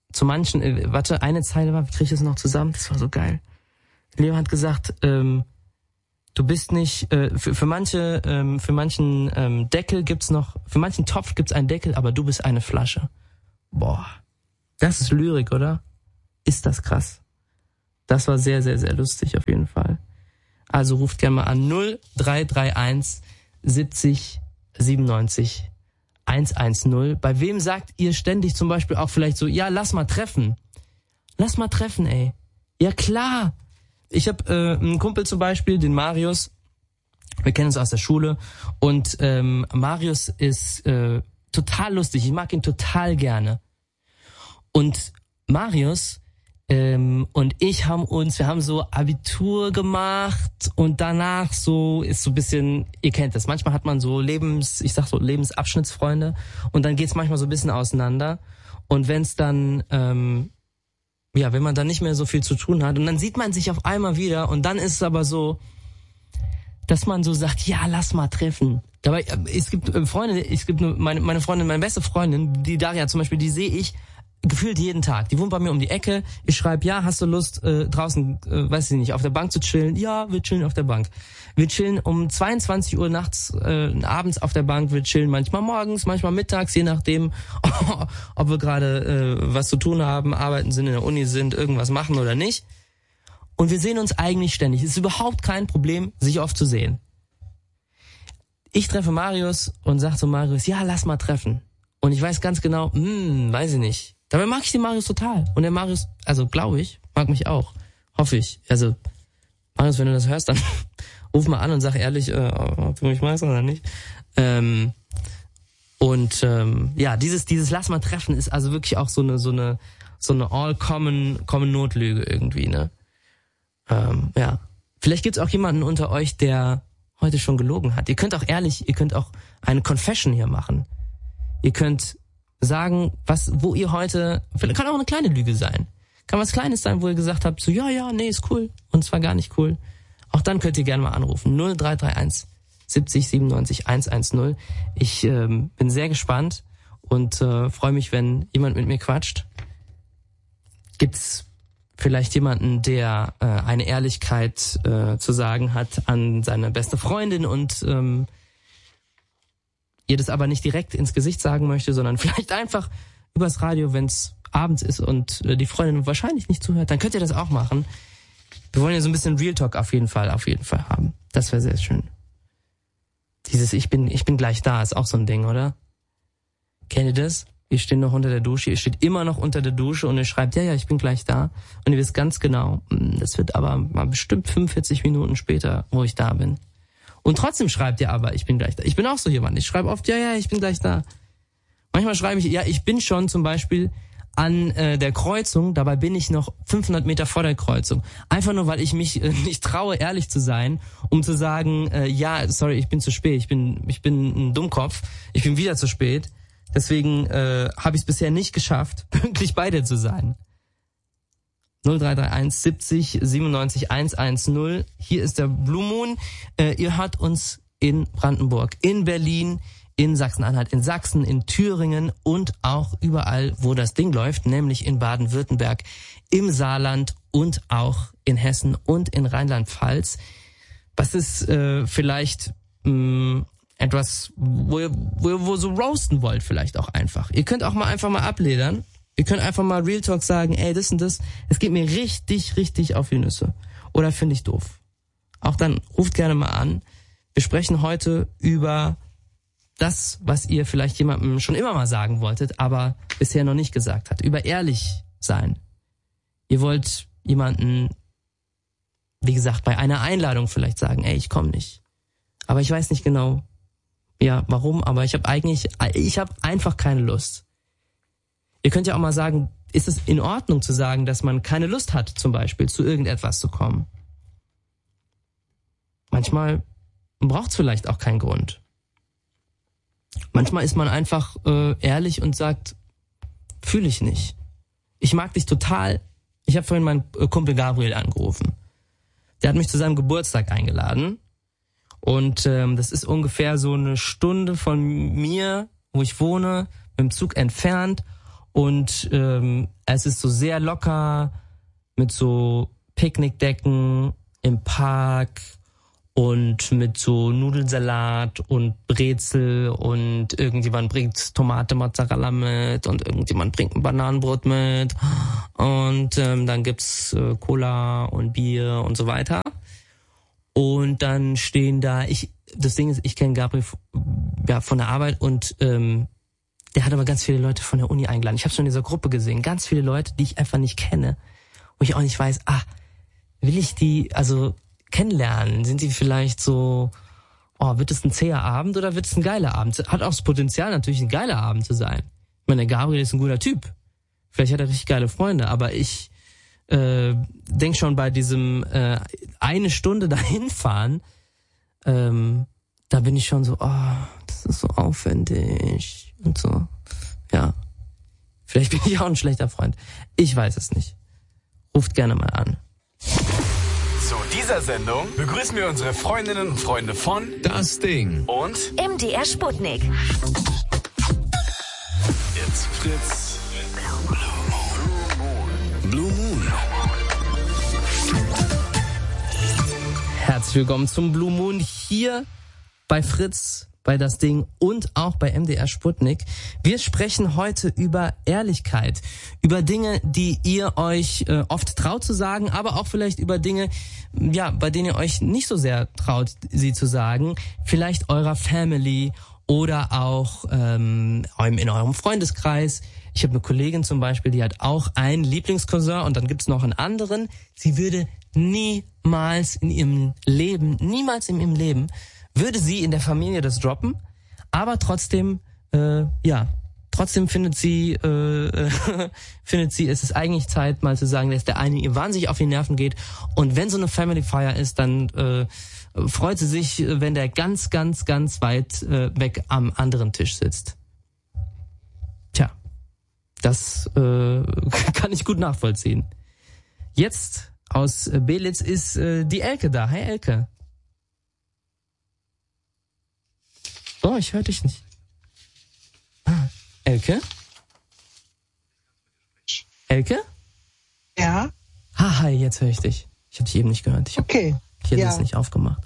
[SPEAKER 1] zu manchen, eine Zeile war, wie kriege ich das noch zusammen? Das war so geil. Leo hat gesagt, du bist nicht, für manchen Deckel gibt's noch, für manchen Topf gibt's einen Deckel, aber du bist eine Flasche. Boah, das ist Lyrik, oder? Ist das krass. Das war sehr, sehr, sehr lustig auf jeden Fall. Also ruft gerne mal an 0331 70 97 110. Bei wem sagt ihr ständig zum Beispiel auch vielleicht so, ja, lass mal treffen. Lass mal treffen, ey. Ja, klar. Ich habe einen Kumpel zum Beispiel, den Marius. Wir kennen uns aus der Schule. Und Marius ist total lustig. Ich mag ihn total gerne. Und Marius und ich wir haben so Abitur gemacht und danach so ist so ein bisschen, ihr kennt das, manchmal hat man so Lebensabschnittsfreunde und dann geht's manchmal so ein bisschen auseinander und wenn's dann, wenn man dann nicht mehr so viel zu tun hat und dann sieht man sich auf einmal wieder und dann ist es aber so, dass man so sagt, ja, lass mal treffen. Dabei, es gibt meine Freundin, meine beste Freundin, die Daria zum Beispiel, die sehe ich gefühlt jeden Tag. Die wohnt bei mir um die Ecke. Ich schreibe, ja, hast du Lust, draußen, weiß ich nicht, auf der Bank zu chillen? Ja, wir chillen auf der Bank. Wir chillen um 22 Uhr nachts, abends auf der Bank. Wir chillen manchmal morgens, manchmal mittags, je nachdem, ob wir gerade was zu tun haben, arbeiten sind, in der Uni sind, irgendwas machen oder nicht. Und wir sehen uns eigentlich ständig. Es ist überhaupt kein Problem, sich oft zu sehen. Ich treffe Marius und sage zu Marius, ja, lass mal treffen. Und ich weiß ganz genau, weiß ich nicht. Dabei mag ich den Marius total. Und der Marius, also glaube ich, mag mich auch. Hoffe ich. Also, Marius, wenn du das hörst, dann ruf mal an und sag ehrlich, ob du mich magst oder nicht. Dieses Lass mal treffen ist also wirklich auch so eine all-common Notlüge irgendwie, ne? Vielleicht gibt's auch jemanden unter euch, der heute schon gelogen hat. Ihr könnt auch eine Confession hier machen. Ihr könnt sagen, wo ihr heute, kann auch eine kleine Lüge sein. Kann was Kleines sein, wo ihr gesagt habt, so, ja, nee, ist cool. Und zwar gar nicht cool. Auch dann könnt ihr gerne mal anrufen. 0331 70 97 110. Ich bin sehr gespannt und freue mich, wenn jemand mit mir quatscht. Gibt's vielleicht jemanden, der eine Ehrlichkeit zu sagen hat an seine beste Freundin und ihr das aber nicht direkt ins Gesicht sagen möchte, sondern vielleicht einfach übers Radio, wenn es abends ist und die Freundin wahrscheinlich nicht zuhört, dann könnt ihr das auch machen. Wir wollen ja so ein bisschen Real Talk auf jeden Fall haben. Das wäre sehr schön. Dieses Ich bin gleich da ist auch so ein Ding, oder? Kennt ihr das? Ihr steht noch unter der Dusche, ihr steht immer noch unter der Dusche und ihr schreibt, ja, ich bin gleich da. Und ihr wisst ganz genau, das wird aber mal bestimmt 45 Minuten später, wo ich da bin. Und trotzdem schreibt ihr aber, ich bin gleich da. Ich bin auch so jemand. Ich schreibe oft, ja, ich bin gleich da. Manchmal schreibe ich, ja, ich bin schon zum Beispiel an der Kreuzung, dabei bin ich noch 500 Meter vor der Kreuzung. Einfach nur, weil ich mich nicht traue, ehrlich zu sein, um zu sagen, ja, sorry, ich bin zu spät, ich bin ein Dummkopf, ich bin wieder zu spät. Deswegen habe ich es bisher nicht geschafft, pünktlich bei dir zu sein. 0331 70 97 110. Hier ist der Blue Moon. Ihr hört uns in Brandenburg, in Berlin, in Sachsen-Anhalt, in Sachsen, in Thüringen und auch überall, wo das Ding läuft, nämlich in Baden-Württemberg, im Saarland und auch in Hessen und in Rheinland-Pfalz. Was ist vielleicht etwas, wo ihr so roasten wollt vielleicht auch einfach. Ihr könnt auch einfach mal abledern. Ihr könnt einfach mal Real Talk sagen, ey, das und das, es geht mir richtig, richtig auf die Nüsse. Oder finde ich doof. Auch dann ruft gerne mal an. Wir sprechen heute über das, was ihr vielleicht jemandem schon immer mal sagen wolltet, aber bisher noch nicht gesagt hat. Über ehrlich sein. Ihr wollt jemanden, wie gesagt, bei einer Einladung vielleicht sagen, ey, ich komme nicht. Aber ich weiß nicht genau, ja, warum, aber ich habe einfach keine Lust. Ihr könnt ja auch mal sagen, ist es in Ordnung zu sagen, dass man keine Lust hat, zum Beispiel zu irgendetwas zu kommen? Manchmal braucht es vielleicht auch keinen Grund. Manchmal ist man einfach ehrlich und sagt, fühle ich nicht. Ich mag dich total. Ich habe vorhin meinen Kumpel Gabriel angerufen. Der hat mich zu seinem Geburtstag eingeladen. Und das ist ungefähr so eine Stunde von mir, wo ich wohne, mit dem Zug entfernt. Und es ist so sehr locker mit so Picknickdecken im Park und mit so Nudelsalat und Brezel und irgendjemand bringt Tomate Mozzarella mit und irgendjemand bringt ein Bananenbrot mit und dann gibt's Cola und Bier und so weiter. Und dann stehen da, das Ding ist, ich kenne Gabriel von der Arbeit und der hat aber ganz viele Leute von der Uni eingeladen. Ich habe schon in dieser Gruppe gesehen, ganz viele Leute, die ich einfach nicht kenne, wo ich auch nicht weiß, will ich die kennenlernen? Sind die vielleicht so, wird es ein zäher Abend oder wird es ein geiler Abend? Hat auch das Potenzial, natürlich ein geiler Abend zu sein. Ich meine, der Gabriel ist ein guter Typ. Vielleicht hat er richtig geile Freunde, aber ich denk schon bei diesem eine Stunde dahin fahren, da bin ich schon so, das ist so aufwendig und so. Ja. Vielleicht bin ich auch ein schlechter Freund. Ich weiß es nicht. Ruft gerne mal an.
[SPEAKER 2] Zu dieser Sendung begrüßen wir unsere Freundinnen und Freunde von
[SPEAKER 4] Das Ding
[SPEAKER 2] und
[SPEAKER 5] MDR Sputnik.
[SPEAKER 2] It's Fritz. Blue Moon.
[SPEAKER 1] Herzlich willkommen zum Blue Moon hier bei Fritz, bei Das Ding und auch bei MDR Sputnik. Wir sprechen heute über Ehrlichkeit, über Dinge, die ihr euch oft traut zu sagen, aber auch vielleicht über Dinge, bei denen ihr euch nicht so sehr traut, sie zu sagen. Vielleicht eurer Family oder auch in eurem Freundeskreis. Ich habe eine Kollegin zum Beispiel, die hat auch einen Lieblingscousin und dann gibt's noch einen anderen. Sie würde niemals in ihrem Leben, würde sie in der Familie das droppen, aber trotzdem, findet sie, es ist eigentlich Zeit, mal zu sagen, dass der eine ihr wahnsinnig auf die Nerven geht. Und wenn so eine Family Fire ist, dann freut sie sich, wenn der ganz, ganz, ganz weit weg am anderen Tisch sitzt. Tja, das kann ich gut nachvollziehen. Jetzt aus Belitz ist die Elke da. Hi Elke. Oh, ich höre dich nicht. Elke? Elke?
[SPEAKER 6] Ja.
[SPEAKER 1] Hi, jetzt höre ich dich. Ich habe dich eben nicht gehört. Ich hätte es nicht aufgemacht.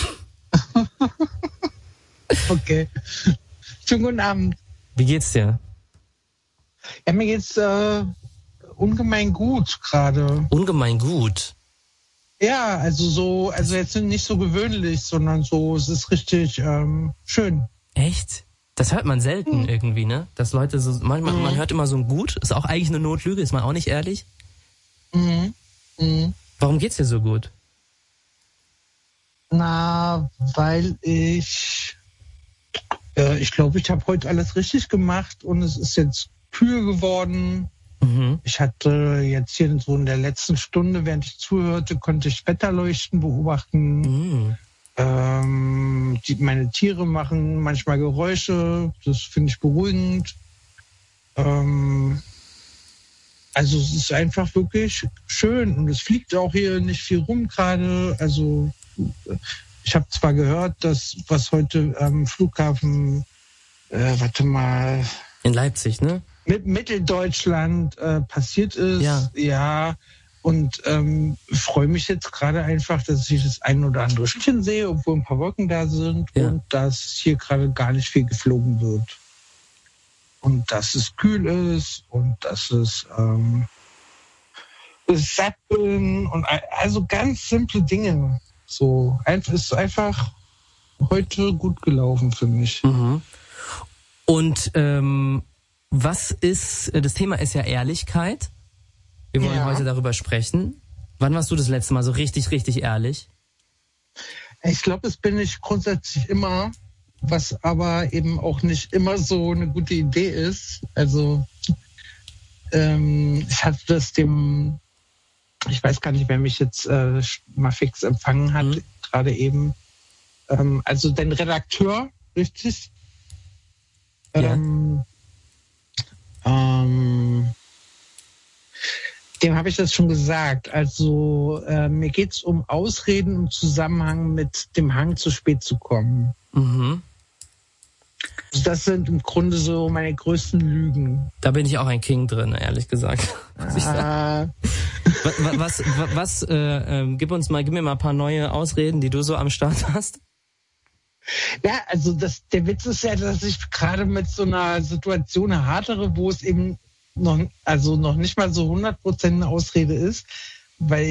[SPEAKER 6] Okay. Schönen guten Abend.
[SPEAKER 1] Wie geht's dir?
[SPEAKER 6] Ja, mir geht's ungemein gut gerade.
[SPEAKER 1] Ungemein gut?
[SPEAKER 6] Ja, also jetzt nicht so gewöhnlich, sondern so, es ist richtig schön.
[SPEAKER 1] Echt? Das hört man selten irgendwie, ne? Dass Leute so, manchmal, man hört immer so ein Gut, ist auch eigentlich eine Notlüge, ist man auch nicht ehrlich? Warum geht's dir so gut?
[SPEAKER 6] Na, weil ich glaube, ich habe heute alles richtig gemacht und es ist jetzt kühl geworden. Ich hatte jetzt hier so in der letzten Stunde, während ich zuhörte, konnte ich Wetterleuchten beobachten. Meine Tiere machen manchmal Geräusche, das finde ich beruhigend. Also es ist einfach wirklich schön und es fliegt auch hier nicht viel rum gerade. Also ich habe zwar gehört, dass was heute am Flughafen,
[SPEAKER 1] in Leipzig, ne?
[SPEAKER 6] Mit Mitteldeutschland passiert ist. Ja. Und freue mich jetzt gerade einfach, dass ich das ein oder andere Stückchen sehe, obwohl ein paar Wolken da sind und dass hier gerade gar nicht viel geflogen wird. Und dass es kühl ist und dass es Sappeln und also ganz simple Dinge. So, ist einfach heute gut gelaufen für mich.
[SPEAKER 1] Und das Thema ist ja Ehrlichkeit. Wir wollen heute darüber sprechen. Wann warst du das letzte Mal so richtig, richtig ehrlich?
[SPEAKER 6] Ich glaube, das bin ich grundsätzlich immer, was aber eben auch nicht immer so eine gute Idee ist. Also ich hatte das ich weiß gar nicht, wer mich jetzt mal fix empfangen hat, gerade eben. Also den Redakteur, richtig?
[SPEAKER 1] Ja.
[SPEAKER 6] Dem habe ich das schon gesagt. Also mir geht's um Ausreden im Zusammenhang mit dem Hang, zu spät zu kommen. Das sind im Grunde so meine größten Lügen.
[SPEAKER 1] Da bin ich auch ein King drin, ehrlich gesagt. Gib mir mal ein paar neue Ausreden, die du so am Start hast.
[SPEAKER 6] Ja, also der Witz ist ja, dass ich gerade mit so einer Situation hadere, wo es eben noch nicht mal so 100% eine Ausrede ist, weil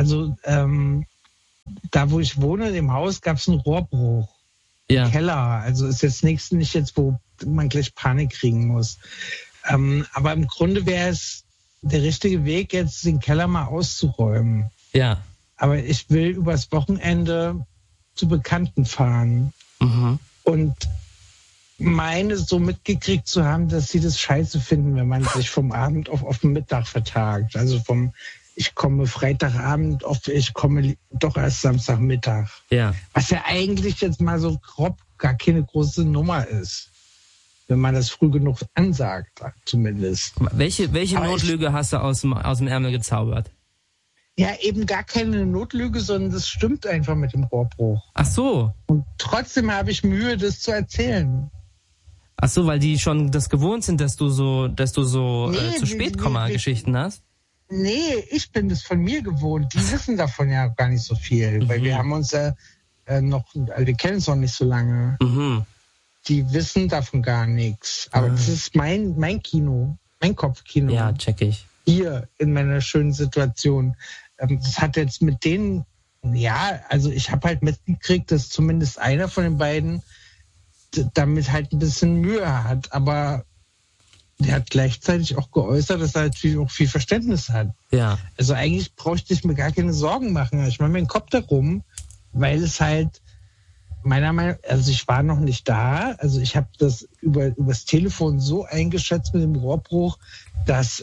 [SPEAKER 6] da wo ich wohne, im Haus, gab es einen Rohrbruch.
[SPEAKER 1] Ja.
[SPEAKER 6] Im Keller. Also ist jetzt nicht jetzt, wo man gleich Panik kriegen muss. Aber im Grunde wäre es der richtige Weg, jetzt den Keller mal auszuräumen.
[SPEAKER 1] Ja.
[SPEAKER 6] Aber ich will übers Wochenende zu Bekannten fahren.
[SPEAKER 1] Mhm.
[SPEAKER 6] Und meine so mitgekriegt zu haben, dass sie das scheiße finden, wenn man sich vom Abend auf den Mittag vertagt. Also ich komme Freitagabend auf, ich komme doch erst Samstagmittag.
[SPEAKER 1] Ja.
[SPEAKER 6] Was ja eigentlich jetzt mal so grob gar keine große Nummer ist. Wenn man das früh genug ansagt, zumindest.
[SPEAKER 1] Welche Notlüge hast du aus dem Ärmel gezaubert?
[SPEAKER 6] Ja, eben gar keine Notlüge, sondern das stimmt einfach mit dem Rohrbruch.
[SPEAKER 1] Ach so.
[SPEAKER 6] Und trotzdem habe ich Mühe, das zu erzählen.
[SPEAKER 1] Ach so, weil die schon das gewohnt sind, dass du so zu spät Geschichten hast?
[SPEAKER 6] Nee, ich bin das von mir gewohnt. Die wissen davon ja gar nicht so viel, weil wir haben uns wir kennen uns noch nicht so lange.
[SPEAKER 1] Mhm.
[SPEAKER 6] Die wissen davon gar nichts. Aber das ist mein Kino, mein Kopfkino.
[SPEAKER 1] Ja, check ich.
[SPEAKER 6] Hier in meiner schönen Situation. Das hat jetzt mit denen, ja, also ich habe halt mitgekriegt, dass zumindest einer von den beiden damit halt ein bisschen Mühe hat. Aber der hat gleichzeitig auch geäußert, dass er natürlich auch viel Verständnis hat.
[SPEAKER 1] Ja.
[SPEAKER 6] Also eigentlich bräuchte ich mir gar keine Sorgen machen. Ich mache mir den Kopf darum, weil es halt meiner Meinung nach, also ich war noch nicht da, also ich habe das übers Telefon so eingeschätzt mit dem Rohrbruch, dass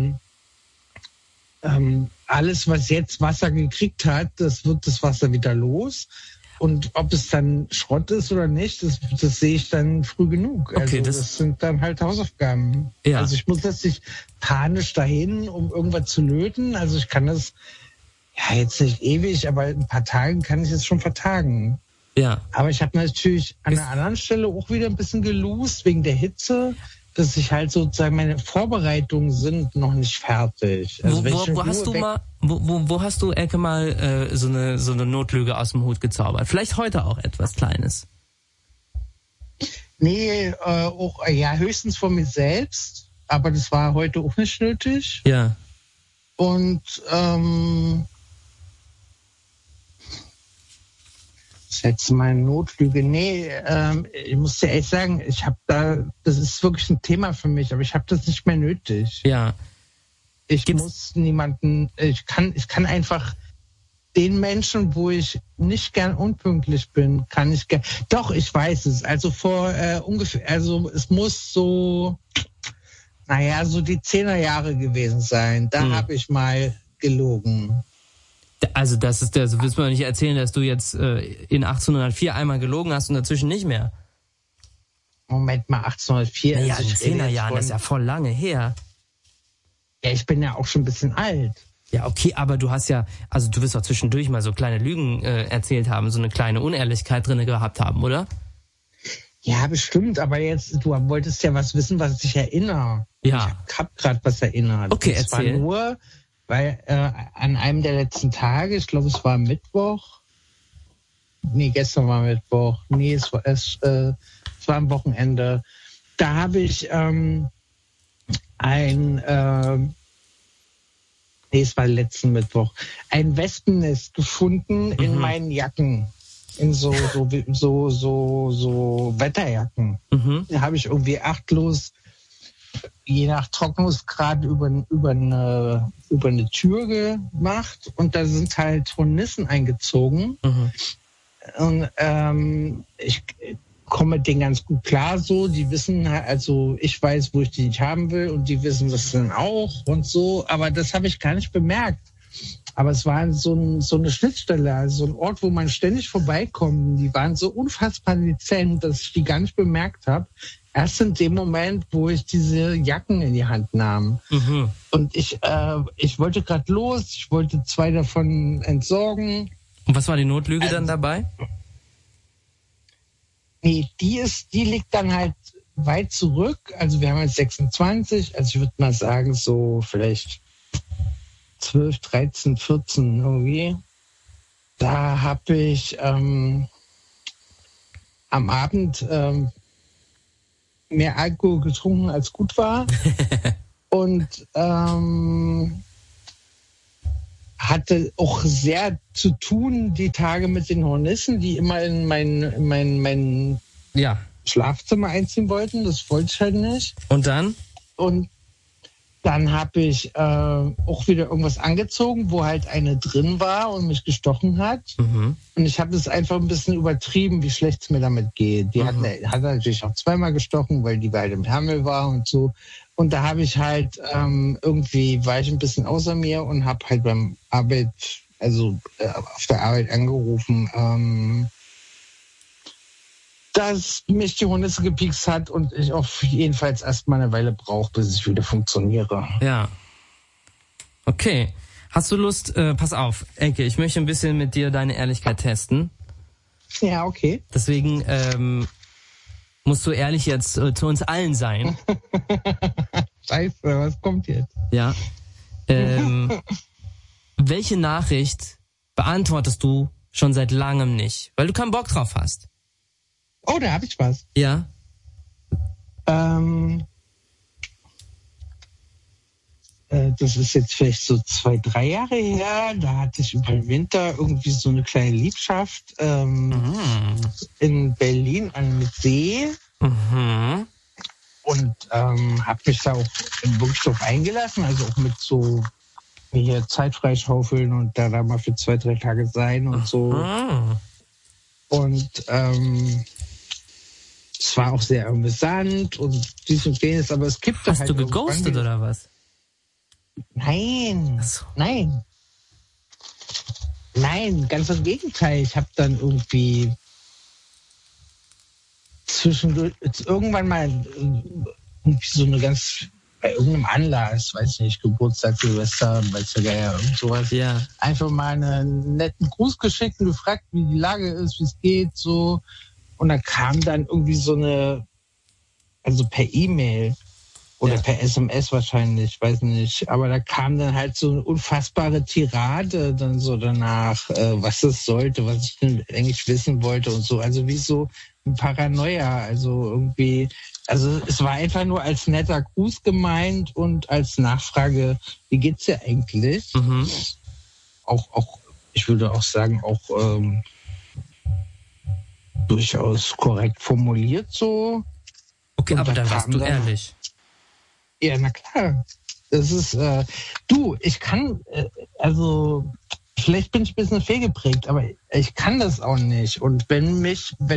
[SPEAKER 6] alles, was jetzt Wasser gekriegt hat, das wird das Wasser wieder los. Und ob es dann Schrott ist oder nicht, das sehe ich dann früh genug.
[SPEAKER 1] Okay,
[SPEAKER 6] also das sind dann halt Hausaufgaben.
[SPEAKER 1] Ja.
[SPEAKER 6] Also ich muss jetzt nicht panisch dahin, um irgendwas zu löten. Also ich kann das ja jetzt nicht ewig, aber in ein paar Tagen kann ich es schon vertagen.
[SPEAKER 1] Ja.
[SPEAKER 6] Aber ich habe natürlich an einer anderen Stelle auch wieder ein bisschen gelost wegen der Hitze, dass ich halt sozusagen meine Vorbereitungen sind noch nicht fertig. Also
[SPEAKER 1] wo hast du, Elke, mal so eine Notlüge aus dem Hut gezaubert? Vielleicht heute auch etwas Kleines.
[SPEAKER 6] Nee, höchstens von mir selbst, aber das war heute auch nicht nötig.
[SPEAKER 1] Ja.
[SPEAKER 6] Und das letzte Mal eine Notlüge. Nee, ich muss dir ehrlich sagen, das ist wirklich ein Thema für mich, aber ich habe das nicht mehr nötig.
[SPEAKER 1] Ja.
[SPEAKER 6] Ich kann einfach den Menschen, wo ich nicht gern unpünktlich bin, doch, ich weiß es. Also es muss so die 10er Jahre gewesen sein. Da habe ich mal gelogen.
[SPEAKER 1] Also willst du mir nicht erzählen, dass du jetzt in 1804 einmal gelogen hast und dazwischen nicht mehr?
[SPEAKER 6] Moment mal, 1804.
[SPEAKER 1] Naja, in 10er Jahren, das ist ja voll lange her.
[SPEAKER 6] Ja, ich bin ja auch schon ein bisschen alt.
[SPEAKER 1] Ja, okay, aber du wirst doch zwischendurch mal so kleine Lügen erzählt haben, so eine kleine Unehrlichkeit drin gehabt haben, oder?
[SPEAKER 6] Ja, bestimmt, aber jetzt, du wolltest ja was wissen, was ich erinnere.
[SPEAKER 1] Ja.
[SPEAKER 6] Ich hab gerade was erinnert.
[SPEAKER 1] Okay,
[SPEAKER 6] das
[SPEAKER 1] erzähl.
[SPEAKER 6] War nur, weil an einem der letzten Tage, ich glaube, es war Mittwoch. Nee, gestern war Mittwoch. Nee, es war am Wochenende. Da habe ich es war letzten Mittwoch, ein Wespennest gefunden in meinen Jacken. In so Wetterjacken. Da habe ich irgendwie achtlos, je nach Trocknungsgrad, über eine Tür gemacht und da sind halt Hornissen eingezogen. Und ich komme mit denen ganz gut klar so. Die wissen, also ich weiß, wo ich die nicht haben will und die wissen das dann auch und so. Aber das habe ich gar nicht bemerkt. Aber es war so eine Schnittstelle, also so ein Ort, wo man ständig vorbeikommt. Die waren so unfassbar dezent, dass ich die gar nicht bemerkt habe. Erst in dem Moment, wo ich diese Jacken in die Hand nahm. Und ich wollte gerade los, ich wollte 2 davon entsorgen.
[SPEAKER 1] Und was war die Notlüge dann dabei?
[SPEAKER 6] Nee, die liegt dann halt weit zurück. Also wir haben jetzt 26, also ich würde mal sagen so vielleicht 12, 13, 14 irgendwie. Da habe ich am Abend mehr Alkohol getrunken als gut war und hatte auch sehr zu tun die Tage mit den Hornissen, die immer in mein Schlafzimmer einziehen wollten. Das wollte ich halt nicht.
[SPEAKER 1] Und dann?
[SPEAKER 6] Und dann habe ich auch wieder irgendwas angezogen, wo halt eine drin war und mich gestochen hat. Mhm. Und ich habe es einfach ein bisschen übertrieben, wie schlecht es mir damit geht. Die hat natürlich auch zweimal gestochen, weil die halt im Ärmel war und so. Und da habe ich halt irgendwie war ich ein bisschen außer mir und habe halt beim auf der Arbeit angerufen, dass mich die Hornisse gepiekst hat und ich auf jedenfalls erstmal eine Weile brauche, bis ich wieder funktioniere.
[SPEAKER 1] Ja. Okay. Hast du Lust, pass auf, Elke, ich möchte ein bisschen mit dir deine Ehrlichkeit testen.
[SPEAKER 6] Ja, okay.
[SPEAKER 1] Deswegen musst du ehrlich jetzt zu uns allen sein.
[SPEAKER 6] Scheiße, was kommt jetzt?
[SPEAKER 1] Ja. Welche Nachricht beantwortest du schon seit langem nicht, weil du keinen Bock drauf hast?
[SPEAKER 6] Oh, da habe ich was.
[SPEAKER 1] Ja.
[SPEAKER 6] Das ist jetzt vielleicht so 2, 3 Jahre her. Da hatte ich über den Winter irgendwie so eine kleine Liebschaft in Berlin mit See.
[SPEAKER 1] Mhm.
[SPEAKER 6] Und habe mich da auch wirklich drauf eingelassen, also auch mit so hier Zeit freischaufeln und da mal für 2, 3 Tage sein und so. Und es war auch sehr amüsant und dies und jenes, aber es kippte halt.
[SPEAKER 1] Hast du geghostet oder was?
[SPEAKER 6] Nein, nein, ganz im Gegenteil. Ich habe dann irgendwie zwischendurch irgendwann mal irgendwie so eine bei irgendeinem Anlass, weiß ich nicht, Geburtstag, Silvester, weiß der Geier, irgend sowas, einfach mal einen netten Gruß geschickt und gefragt, wie die Lage ist, wie es geht, so. Und da kam dann irgendwie so also per E-Mail oder per SMS wahrscheinlich, weiß nicht, aber da kam dann halt so eine unfassbare Tirade dann so danach, was es sollte, was ich denn eigentlich wissen wollte und so, also wie so ein Paranoia, also irgendwie, also es war einfach nur als netter Gruß gemeint und als Nachfrage, wie geht's dir eigentlich? Mhm. Auch, ich würde auch sagen, auch durchaus korrekt formuliert so.
[SPEAKER 1] Okay, aber dann warst du ehrlich.
[SPEAKER 6] Ja, na klar. Das ist, ich kann, vielleicht bin ich ein bisschen fehlgeprägt, aber ich kann das auch nicht. Und wenn mir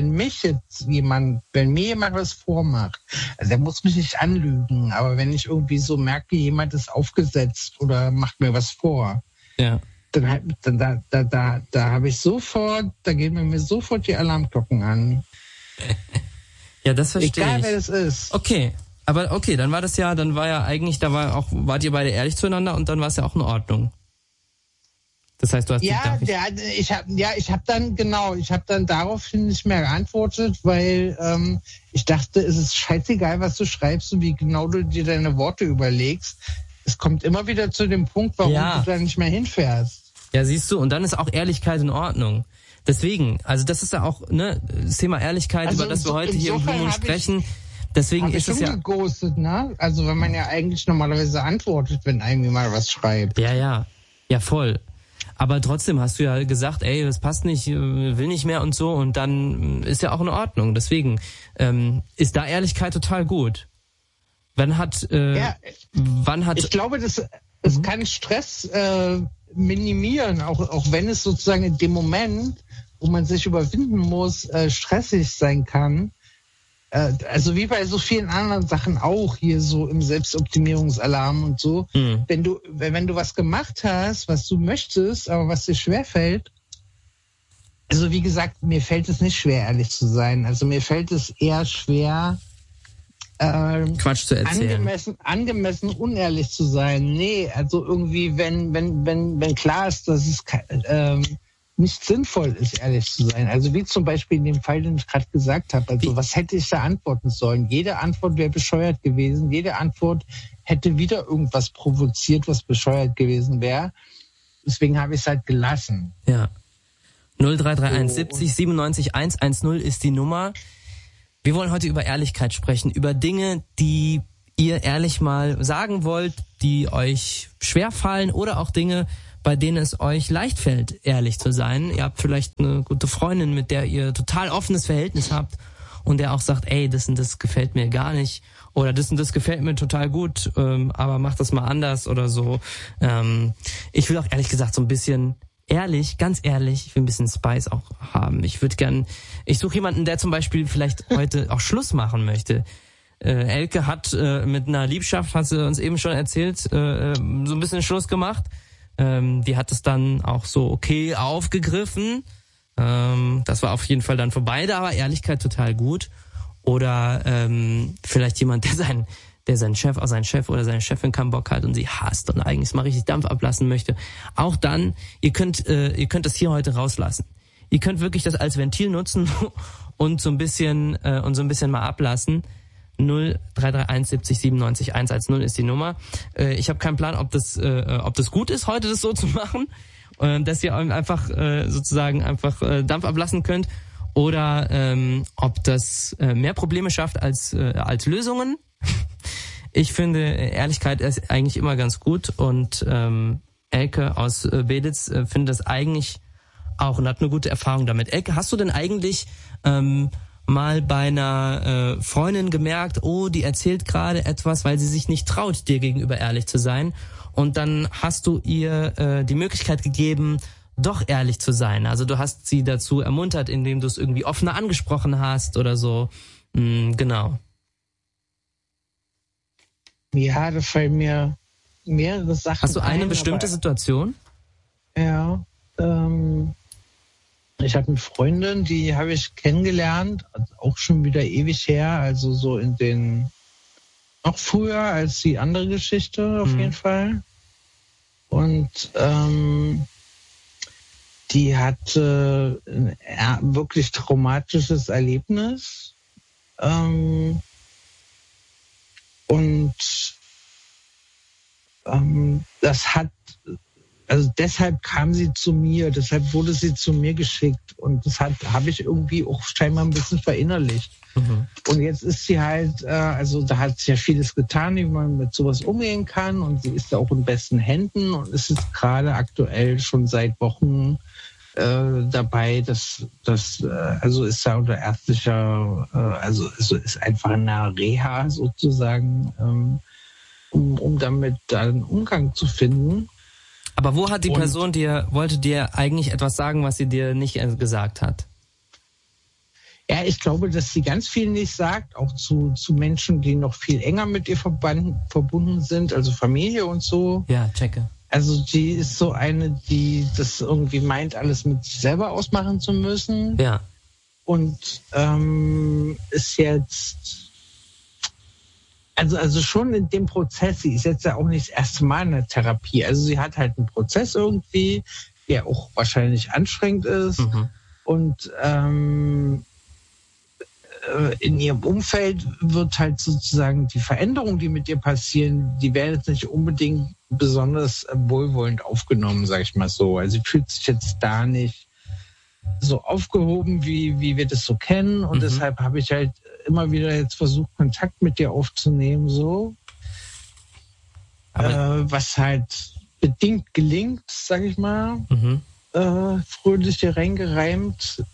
[SPEAKER 6] jemand was vormacht, also der muss mich nicht anlügen, aber wenn ich irgendwie so merke, jemand ist aufgesetzt oder macht mir was vor, dann habe ich da gehen mir sofort die Alarmglocken an.
[SPEAKER 1] Ja, das verstehe ich.
[SPEAKER 6] Egal, wer das ist.
[SPEAKER 1] Okay. Aber okay, dann wart ihr beide ehrlich zueinander und dann war es ja auch in Ordnung. Das heißt, du hast
[SPEAKER 6] ich habe dann daraufhin nicht mehr geantwortet, weil ich dachte, es ist scheißegal, was du schreibst und wie genau du dir deine Worte überlegst. Es kommt immer wieder zu dem Punkt, warum du da nicht mehr hinfährst.
[SPEAKER 1] Ja, siehst du, und dann ist auch Ehrlichkeit in Ordnung. Deswegen, also das ist ja auch das Thema Ehrlichkeit, über das wir heute hier im Blue Moon sprechen. Deswegen ist es ja
[SPEAKER 6] geghostet, ne? Also wenn man ja eigentlich normalerweise antwortet, wenn einem mal was schreibt.
[SPEAKER 1] Ja, voll. Aber trotzdem hast du ja gesagt, ey, das passt nicht, will nicht mehr und so, und dann ist ja auch in Ordnung. Deswegen ist da Ehrlichkeit total gut.
[SPEAKER 6] Ich glaube, das kann Stress minimieren, auch wenn es sozusagen in dem Moment, wo man sich überwinden muss, stressig sein kann. Also wie bei so vielen anderen Sachen auch, hier so im Selbstoptimierungsalarm und so. Mhm. Wenn du was gemacht hast, was du möchtest, aber was dir schwerfällt, also wie gesagt, mir fällt es nicht schwer, ehrlich zu sein. Also mir fällt es eher schwer,
[SPEAKER 1] Quatsch zu erzählen.
[SPEAKER 6] Angemessen unehrlich zu sein. Nee, also irgendwie, wenn klar ist, dass es nicht sinnvoll ist, ehrlich zu sein. Also wie zum Beispiel in dem Fall, den ich gerade gesagt habe. Also was hätte ich da antworten sollen? Jede Antwort wäre bescheuert gewesen. Jede Antwort hätte wieder irgendwas provoziert, was bescheuert gewesen wäre. Deswegen habe ich es halt gelassen.
[SPEAKER 1] Ja. 0331 70 97 110 ist die Nummer. Wir wollen heute über Ehrlichkeit sprechen, über Dinge, die ihr ehrlich mal sagen wollt, die euch schwerfallen oder auch Dinge, bei denen es euch leicht fällt, ehrlich zu sein. Ihr habt vielleicht eine gute Freundin, mit der ihr total offenes Verhältnis habt und der auch sagt, ey, das und das gefällt mir gar nicht oder das und das gefällt mir total gut, aber mach das mal anders oder so. Ich will auch ehrlich gesagt so ein bisschen ehrlich, ganz ehrlich, ich will ein bisschen Spice auch haben. Ich suche jemanden, der zum Beispiel vielleicht heute auch Schluss machen möchte. Elke hat mit einer Liebschaft, hat sie uns eben schon erzählt, so ein bisschen Schluss gemacht. Die hat es dann auch so okay aufgegriffen. Das war auf jeden Fall dann vorbei, da war Ehrlichkeit total gut. Oder vielleicht jemand, der seinen Chef oder seine Chefin keinen Bock hat und sie hasst und eigentlich mal richtig Dampf ablassen möchte. Auch dann, ihr könnt das hier heute rauslassen. Ihr könnt wirklich das als Ventil nutzen und so ein bisschen mal ablassen. 0331 70 97 110 ist die Nummer. Ich habe keinen Plan, ob das gut ist, heute das so zu machen, dass ihr einfach sozusagen Dampf ablassen könnt oder ob das mehr Probleme schafft als Lösungen. Ich finde, Ehrlichkeit ist eigentlich immer ganz gut und Elke aus Beditz findet das eigentlich auch und hat eine gute Erfahrung damit. Elke, hast du denn eigentlich mal bei einer Freundin gemerkt, oh, die erzählt gerade etwas, weil sie sich nicht traut, dir gegenüber ehrlich zu sein. Und dann hast du ihr die Möglichkeit gegeben, doch ehrlich zu sein. Also du hast sie dazu ermuntert, indem du es irgendwie offener angesprochen hast oder so. Genau.
[SPEAKER 6] Ja, da fallen mir mehrere Sachen ein.
[SPEAKER 1] Hast du eine bestimmte Situation?
[SPEAKER 6] Ja, ich habe eine Freundin, die habe ich kennengelernt, auch schon wieder ewig her, also so noch früher als die andere Geschichte auf jeden Fall. Und die hatte ein wirklich traumatisches Erlebnis. Deshalb kam sie zu mir, deshalb wurde sie zu mir geschickt und das habe ich irgendwie auch scheinbar ein bisschen verinnerlicht. Mhm. Und jetzt ist sie halt, da hat sie ja vieles getan, wie man mit sowas umgehen kann und sie ist ja auch in besten Händen und ist jetzt gerade aktuell schon seit Wochen dabei, ist da unter ärztlicher, ist einfach in einer Reha sozusagen, um damit einen Umgang zu finden.
[SPEAKER 1] Aber wo hat die Person wollte dir eigentlich etwas sagen, was sie dir nicht gesagt hat?
[SPEAKER 6] Ja, ich glaube, dass sie ganz viel nicht sagt, auch zu Menschen, die noch viel enger mit ihr verbunden sind, also Familie und so.
[SPEAKER 1] Ja, checke.
[SPEAKER 6] Also die ist so eine, die das irgendwie meint, alles mit sich selber ausmachen zu müssen.
[SPEAKER 1] Ja.
[SPEAKER 6] Und ist jetzt... Also schon in dem Prozess, sie ist jetzt ja auch nicht das erste Mal in der Therapie. Also sie hat halt einen Prozess irgendwie, der auch wahrscheinlich anstrengend ist. Mhm. Und in ihrem Umfeld wird halt sozusagen die Veränderungen, die mit ihr passieren, die werden jetzt nicht unbedingt besonders wohlwollend aufgenommen, sag ich mal so. Also sie fühlt sich jetzt da nicht so aufgehoben, wie wir das so kennen. Und deshalb habe ich halt immer wieder jetzt versucht, Kontakt mit dir aufzunehmen, so. Was halt bedingt gelingt, sag ich mal. Fröhlich hier reingereimt.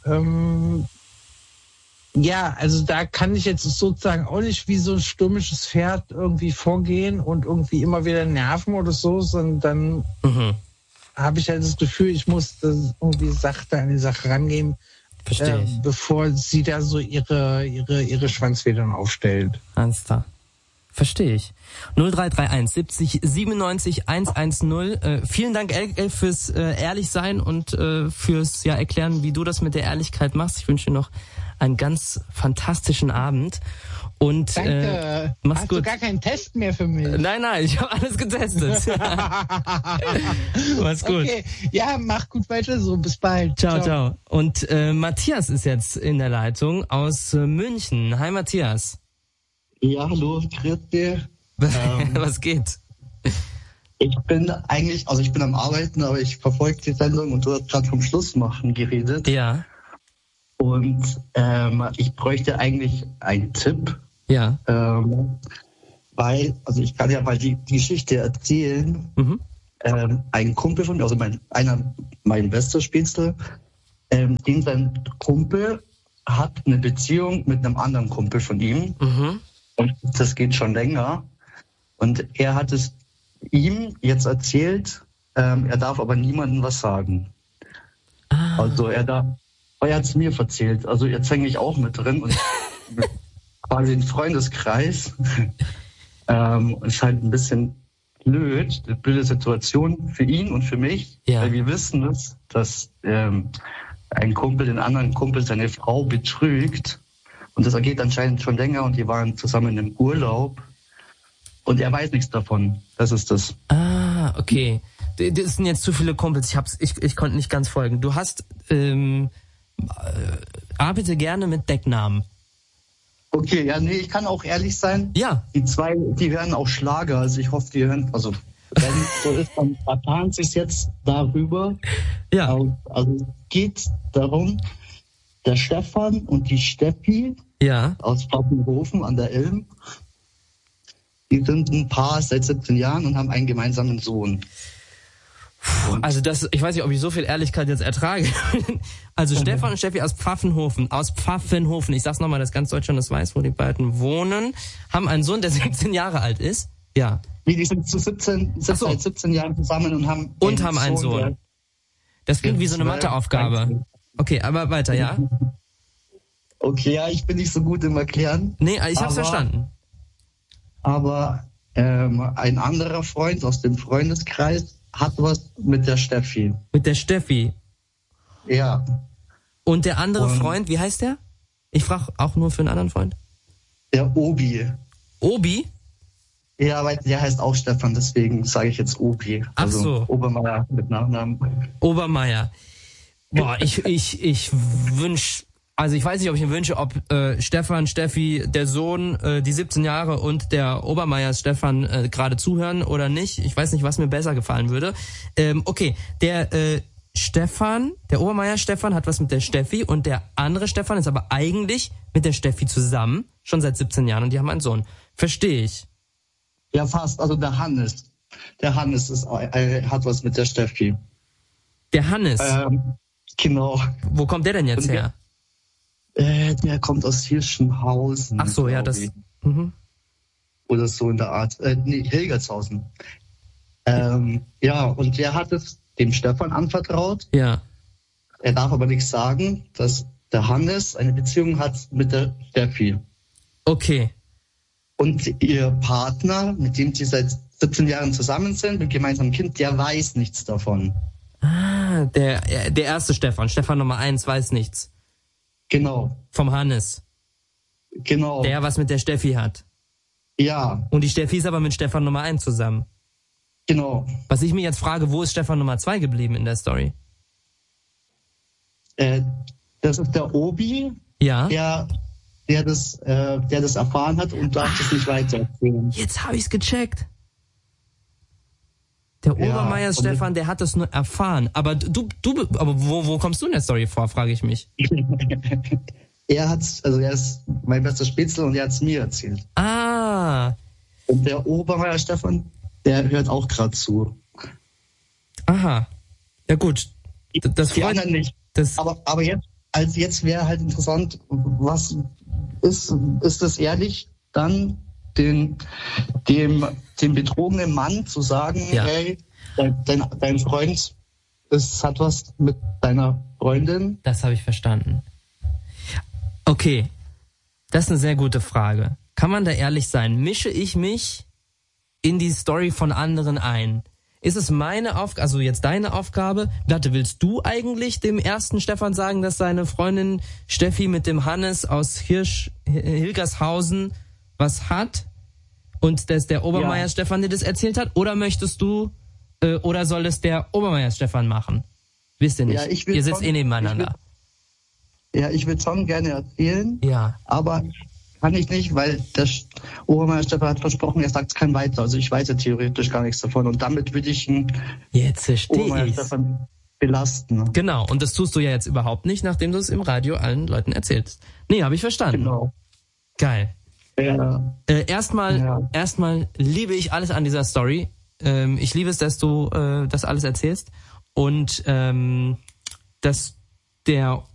[SPEAKER 6] Ja, also da kann ich jetzt sozusagen auch nicht wie so ein stürmisches Pferd irgendwie vorgehen und irgendwie immer wieder nerven oder so, sondern dann habe ich halt das Gefühl, ich muss das irgendwie sachte an die Sache rangehen, bevor sie da so ihre Schwanzfedern aufstellt.
[SPEAKER 1] Alles klar. Verstehe ich. 0331 70 97 110. Vielen Dank, Elke, fürs ehrlich sein und fürs erklären, wie du das mit der Ehrlichkeit machst. Ich wünsche dir noch einen ganz fantastischen Abend. Und
[SPEAKER 6] danke.
[SPEAKER 1] Mach's
[SPEAKER 6] Hast
[SPEAKER 1] gut.
[SPEAKER 6] du gar keinen Test mehr für mich?
[SPEAKER 1] Nein, ich habe alles getestet. Mach's gut.
[SPEAKER 6] Okay, ja, mach gut weiter so. Bis bald.
[SPEAKER 1] Ciao. Und Matthias ist jetzt in der Leitung aus München. Hi, Matthias.
[SPEAKER 4] Ja, hallo, grüß dir.
[SPEAKER 1] Was geht?
[SPEAKER 4] Ich bin am Arbeiten, aber ich verfolge die Sendung und du hast gerade vom Schlussmachen geredet.
[SPEAKER 1] Ja.
[SPEAKER 4] Und ich bräuchte eigentlich einen Tipp.
[SPEAKER 1] Ja.
[SPEAKER 4] Weil, ich kann ja mal die Geschichte erzählen.
[SPEAKER 1] Mhm.
[SPEAKER 4] Ein Kumpel von mir, mein bester Spitzel, den sein Kumpel hat eine Beziehung mit einem anderen Kumpel von ihm.
[SPEAKER 1] Mhm.
[SPEAKER 4] Und das geht schon länger. Und er hat es ihm jetzt erzählt, er darf aber niemandem was sagen. Also er hat es mir erzählt. Also jetzt hänge ich auch mit drin und quasi ein Freundeskreis. Ist halt ein bisschen blöd, eine blöde Situation für ihn und für mich.
[SPEAKER 1] Ja.
[SPEAKER 4] Weil wir wissen es, dass ein Kumpel den anderen Kumpel seine Frau betrügt. Und das geht anscheinend schon länger und die waren zusammen im Urlaub. Und er weiß nichts davon. Das ist das.
[SPEAKER 1] Okay. Das sind jetzt zu viele Kumpels. Ich konnte nicht ganz folgen. Du hast, arbeite gerne mit Decknamen.
[SPEAKER 4] Okay, ich kann auch ehrlich sein.
[SPEAKER 1] Ja.
[SPEAKER 4] Die zwei, die hören auch Schlager. Also ich hoffe, die hören, wenn so ist, dann vertan sich jetzt darüber.
[SPEAKER 1] Ja.
[SPEAKER 4] Also es geht darum, der Stefan und die Steffi aus Pfaffenhofen an der Ilm, die sind ein Paar seit 17 Jahren und haben einen gemeinsamen Sohn.
[SPEAKER 1] Also ich weiß nicht, ob ich so viel Ehrlichkeit jetzt ertrage. Also Stefan und Steffi aus Pfaffenhofen. Ich sag's nochmal, dass ganz Deutschland das weiß, wo die beiden wohnen. Haben einen Sohn, der 17 Jahre alt ist. Ja.
[SPEAKER 4] Die sind seit 17 Jahren zusammen und haben
[SPEAKER 1] einen Sohn. Das klingt wie so eine Matheaufgabe. Okay, aber weiter, ja?
[SPEAKER 4] Okay, ich bin nicht so gut im Erklären.
[SPEAKER 1] Nee, ich hab's verstanden.
[SPEAKER 4] Aber ein anderer Freund aus dem Freundeskreis hat was mit der Steffi.
[SPEAKER 1] Mit der Steffi?
[SPEAKER 4] Ja.
[SPEAKER 1] Und der andere Freund, wie heißt der? Ich frage auch nur für einen anderen Freund.
[SPEAKER 4] Der Obi.
[SPEAKER 1] Obi?
[SPEAKER 4] Ja, weil der heißt auch Stefan, deswegen sage ich jetzt Obi.
[SPEAKER 1] Ach so.
[SPEAKER 4] Obermeier mit Nachnamen.
[SPEAKER 1] Obermeier. Boah, ich wünsche, also ich weiß nicht, ob ich mir wünsche, ob Stefan, Steffi, der Sohn, die 17 Jahre und der Obermeier Stefan gerade zuhören oder nicht. Ich weiß nicht, was mir besser gefallen würde. Okay, der Obermeier Stefan hat was mit der Steffi und der andere Stefan ist aber eigentlich mit der Steffi zusammen, schon seit 17 Jahren und die haben einen Sohn. Verstehe ich.
[SPEAKER 4] Ja, fast. Also der Hannes. Der Hannes hat was mit der Steffi.
[SPEAKER 1] Der Hannes?
[SPEAKER 4] Genau.
[SPEAKER 1] Wo kommt der denn jetzt her?
[SPEAKER 4] Der kommt aus Hirschenhausen.
[SPEAKER 1] Ach so, ja, das...
[SPEAKER 4] Oder so in der Art. Hilgertshausen. Und der hat es dem Stefan anvertraut.
[SPEAKER 1] Ja.
[SPEAKER 4] Er darf aber nicht sagen, dass der Hannes eine Beziehung hat mit der Steffi.
[SPEAKER 1] Okay.
[SPEAKER 4] Und ihr Partner, mit dem sie seit 17 Jahren zusammen sind, mit gemeinsamem Kind, der weiß nichts davon.
[SPEAKER 1] Der erste Stefan Nummer 1 weiß nichts.
[SPEAKER 4] Genau.
[SPEAKER 1] Vom Hannes.
[SPEAKER 4] Genau.
[SPEAKER 1] Der was mit der Steffi hat.
[SPEAKER 4] Ja.
[SPEAKER 1] Und die Steffi ist aber mit Stefan Nummer 1 zusammen.
[SPEAKER 4] Genau.
[SPEAKER 1] Was ich mir jetzt frage, wo ist Stefan Nummer 2 geblieben in der Story?
[SPEAKER 4] Das ist der Obi, der das erfahren hat und darf das nicht weitererzählen.
[SPEAKER 1] Jetzt habe ich's gecheckt. Der Obermeier Stefan, der hat das nur erfahren. Aber aber wo kommst du in der Story vor, frage ich mich.
[SPEAKER 4] Er ist mein bester Spitzel und er hat's mir erzählt. Und der Obermeier Stefan, der hört auch gerade zu.
[SPEAKER 1] Aha. Ja gut. Das
[SPEAKER 4] die anderen nicht. Aber jetzt wäre halt interessant, was ist das ehrlich, dann dem betrogenen Mann zu sagen, hey, dein Freund hat was mit deiner Freundin?
[SPEAKER 1] Das habe ich verstanden. Okay, das ist eine sehr gute Frage. Kann man da ehrlich sein? Mische ich mich in die Story von anderen ein? Ist es meine Aufgabe, also jetzt deine Aufgabe? Warte, willst du eigentlich dem ersten Stefan sagen, dass seine Freundin Steffi mit dem Hannes aus Hilgershausen was hat? Und dass der Obermeier Stefan dir das erzählt hat? Oder möchtest du, oder soll es der Obermeier Stefan machen? Wisst ihr nicht. Ja, ihr sitzt nebeneinander.
[SPEAKER 4] Ich würde schon gerne erzählen.
[SPEAKER 1] Ja.
[SPEAKER 4] Aber kann ich nicht, weil der Obermeier Stefan hat versprochen, er sagt es kein weiter. Also ich weiß ja theoretisch gar nichts davon. Und damit würde ich ihn Obermeier Stefan belasten.
[SPEAKER 1] Genau, und das tust du ja jetzt überhaupt nicht, nachdem du es im Radio allen Leuten erzählst. Nee, habe ich verstanden.
[SPEAKER 4] Genau.
[SPEAKER 1] Geil.
[SPEAKER 4] Ja.
[SPEAKER 1] Erstmal liebe ich alles an dieser Story. Ich liebe es, dass du das alles erzählst. Und dass der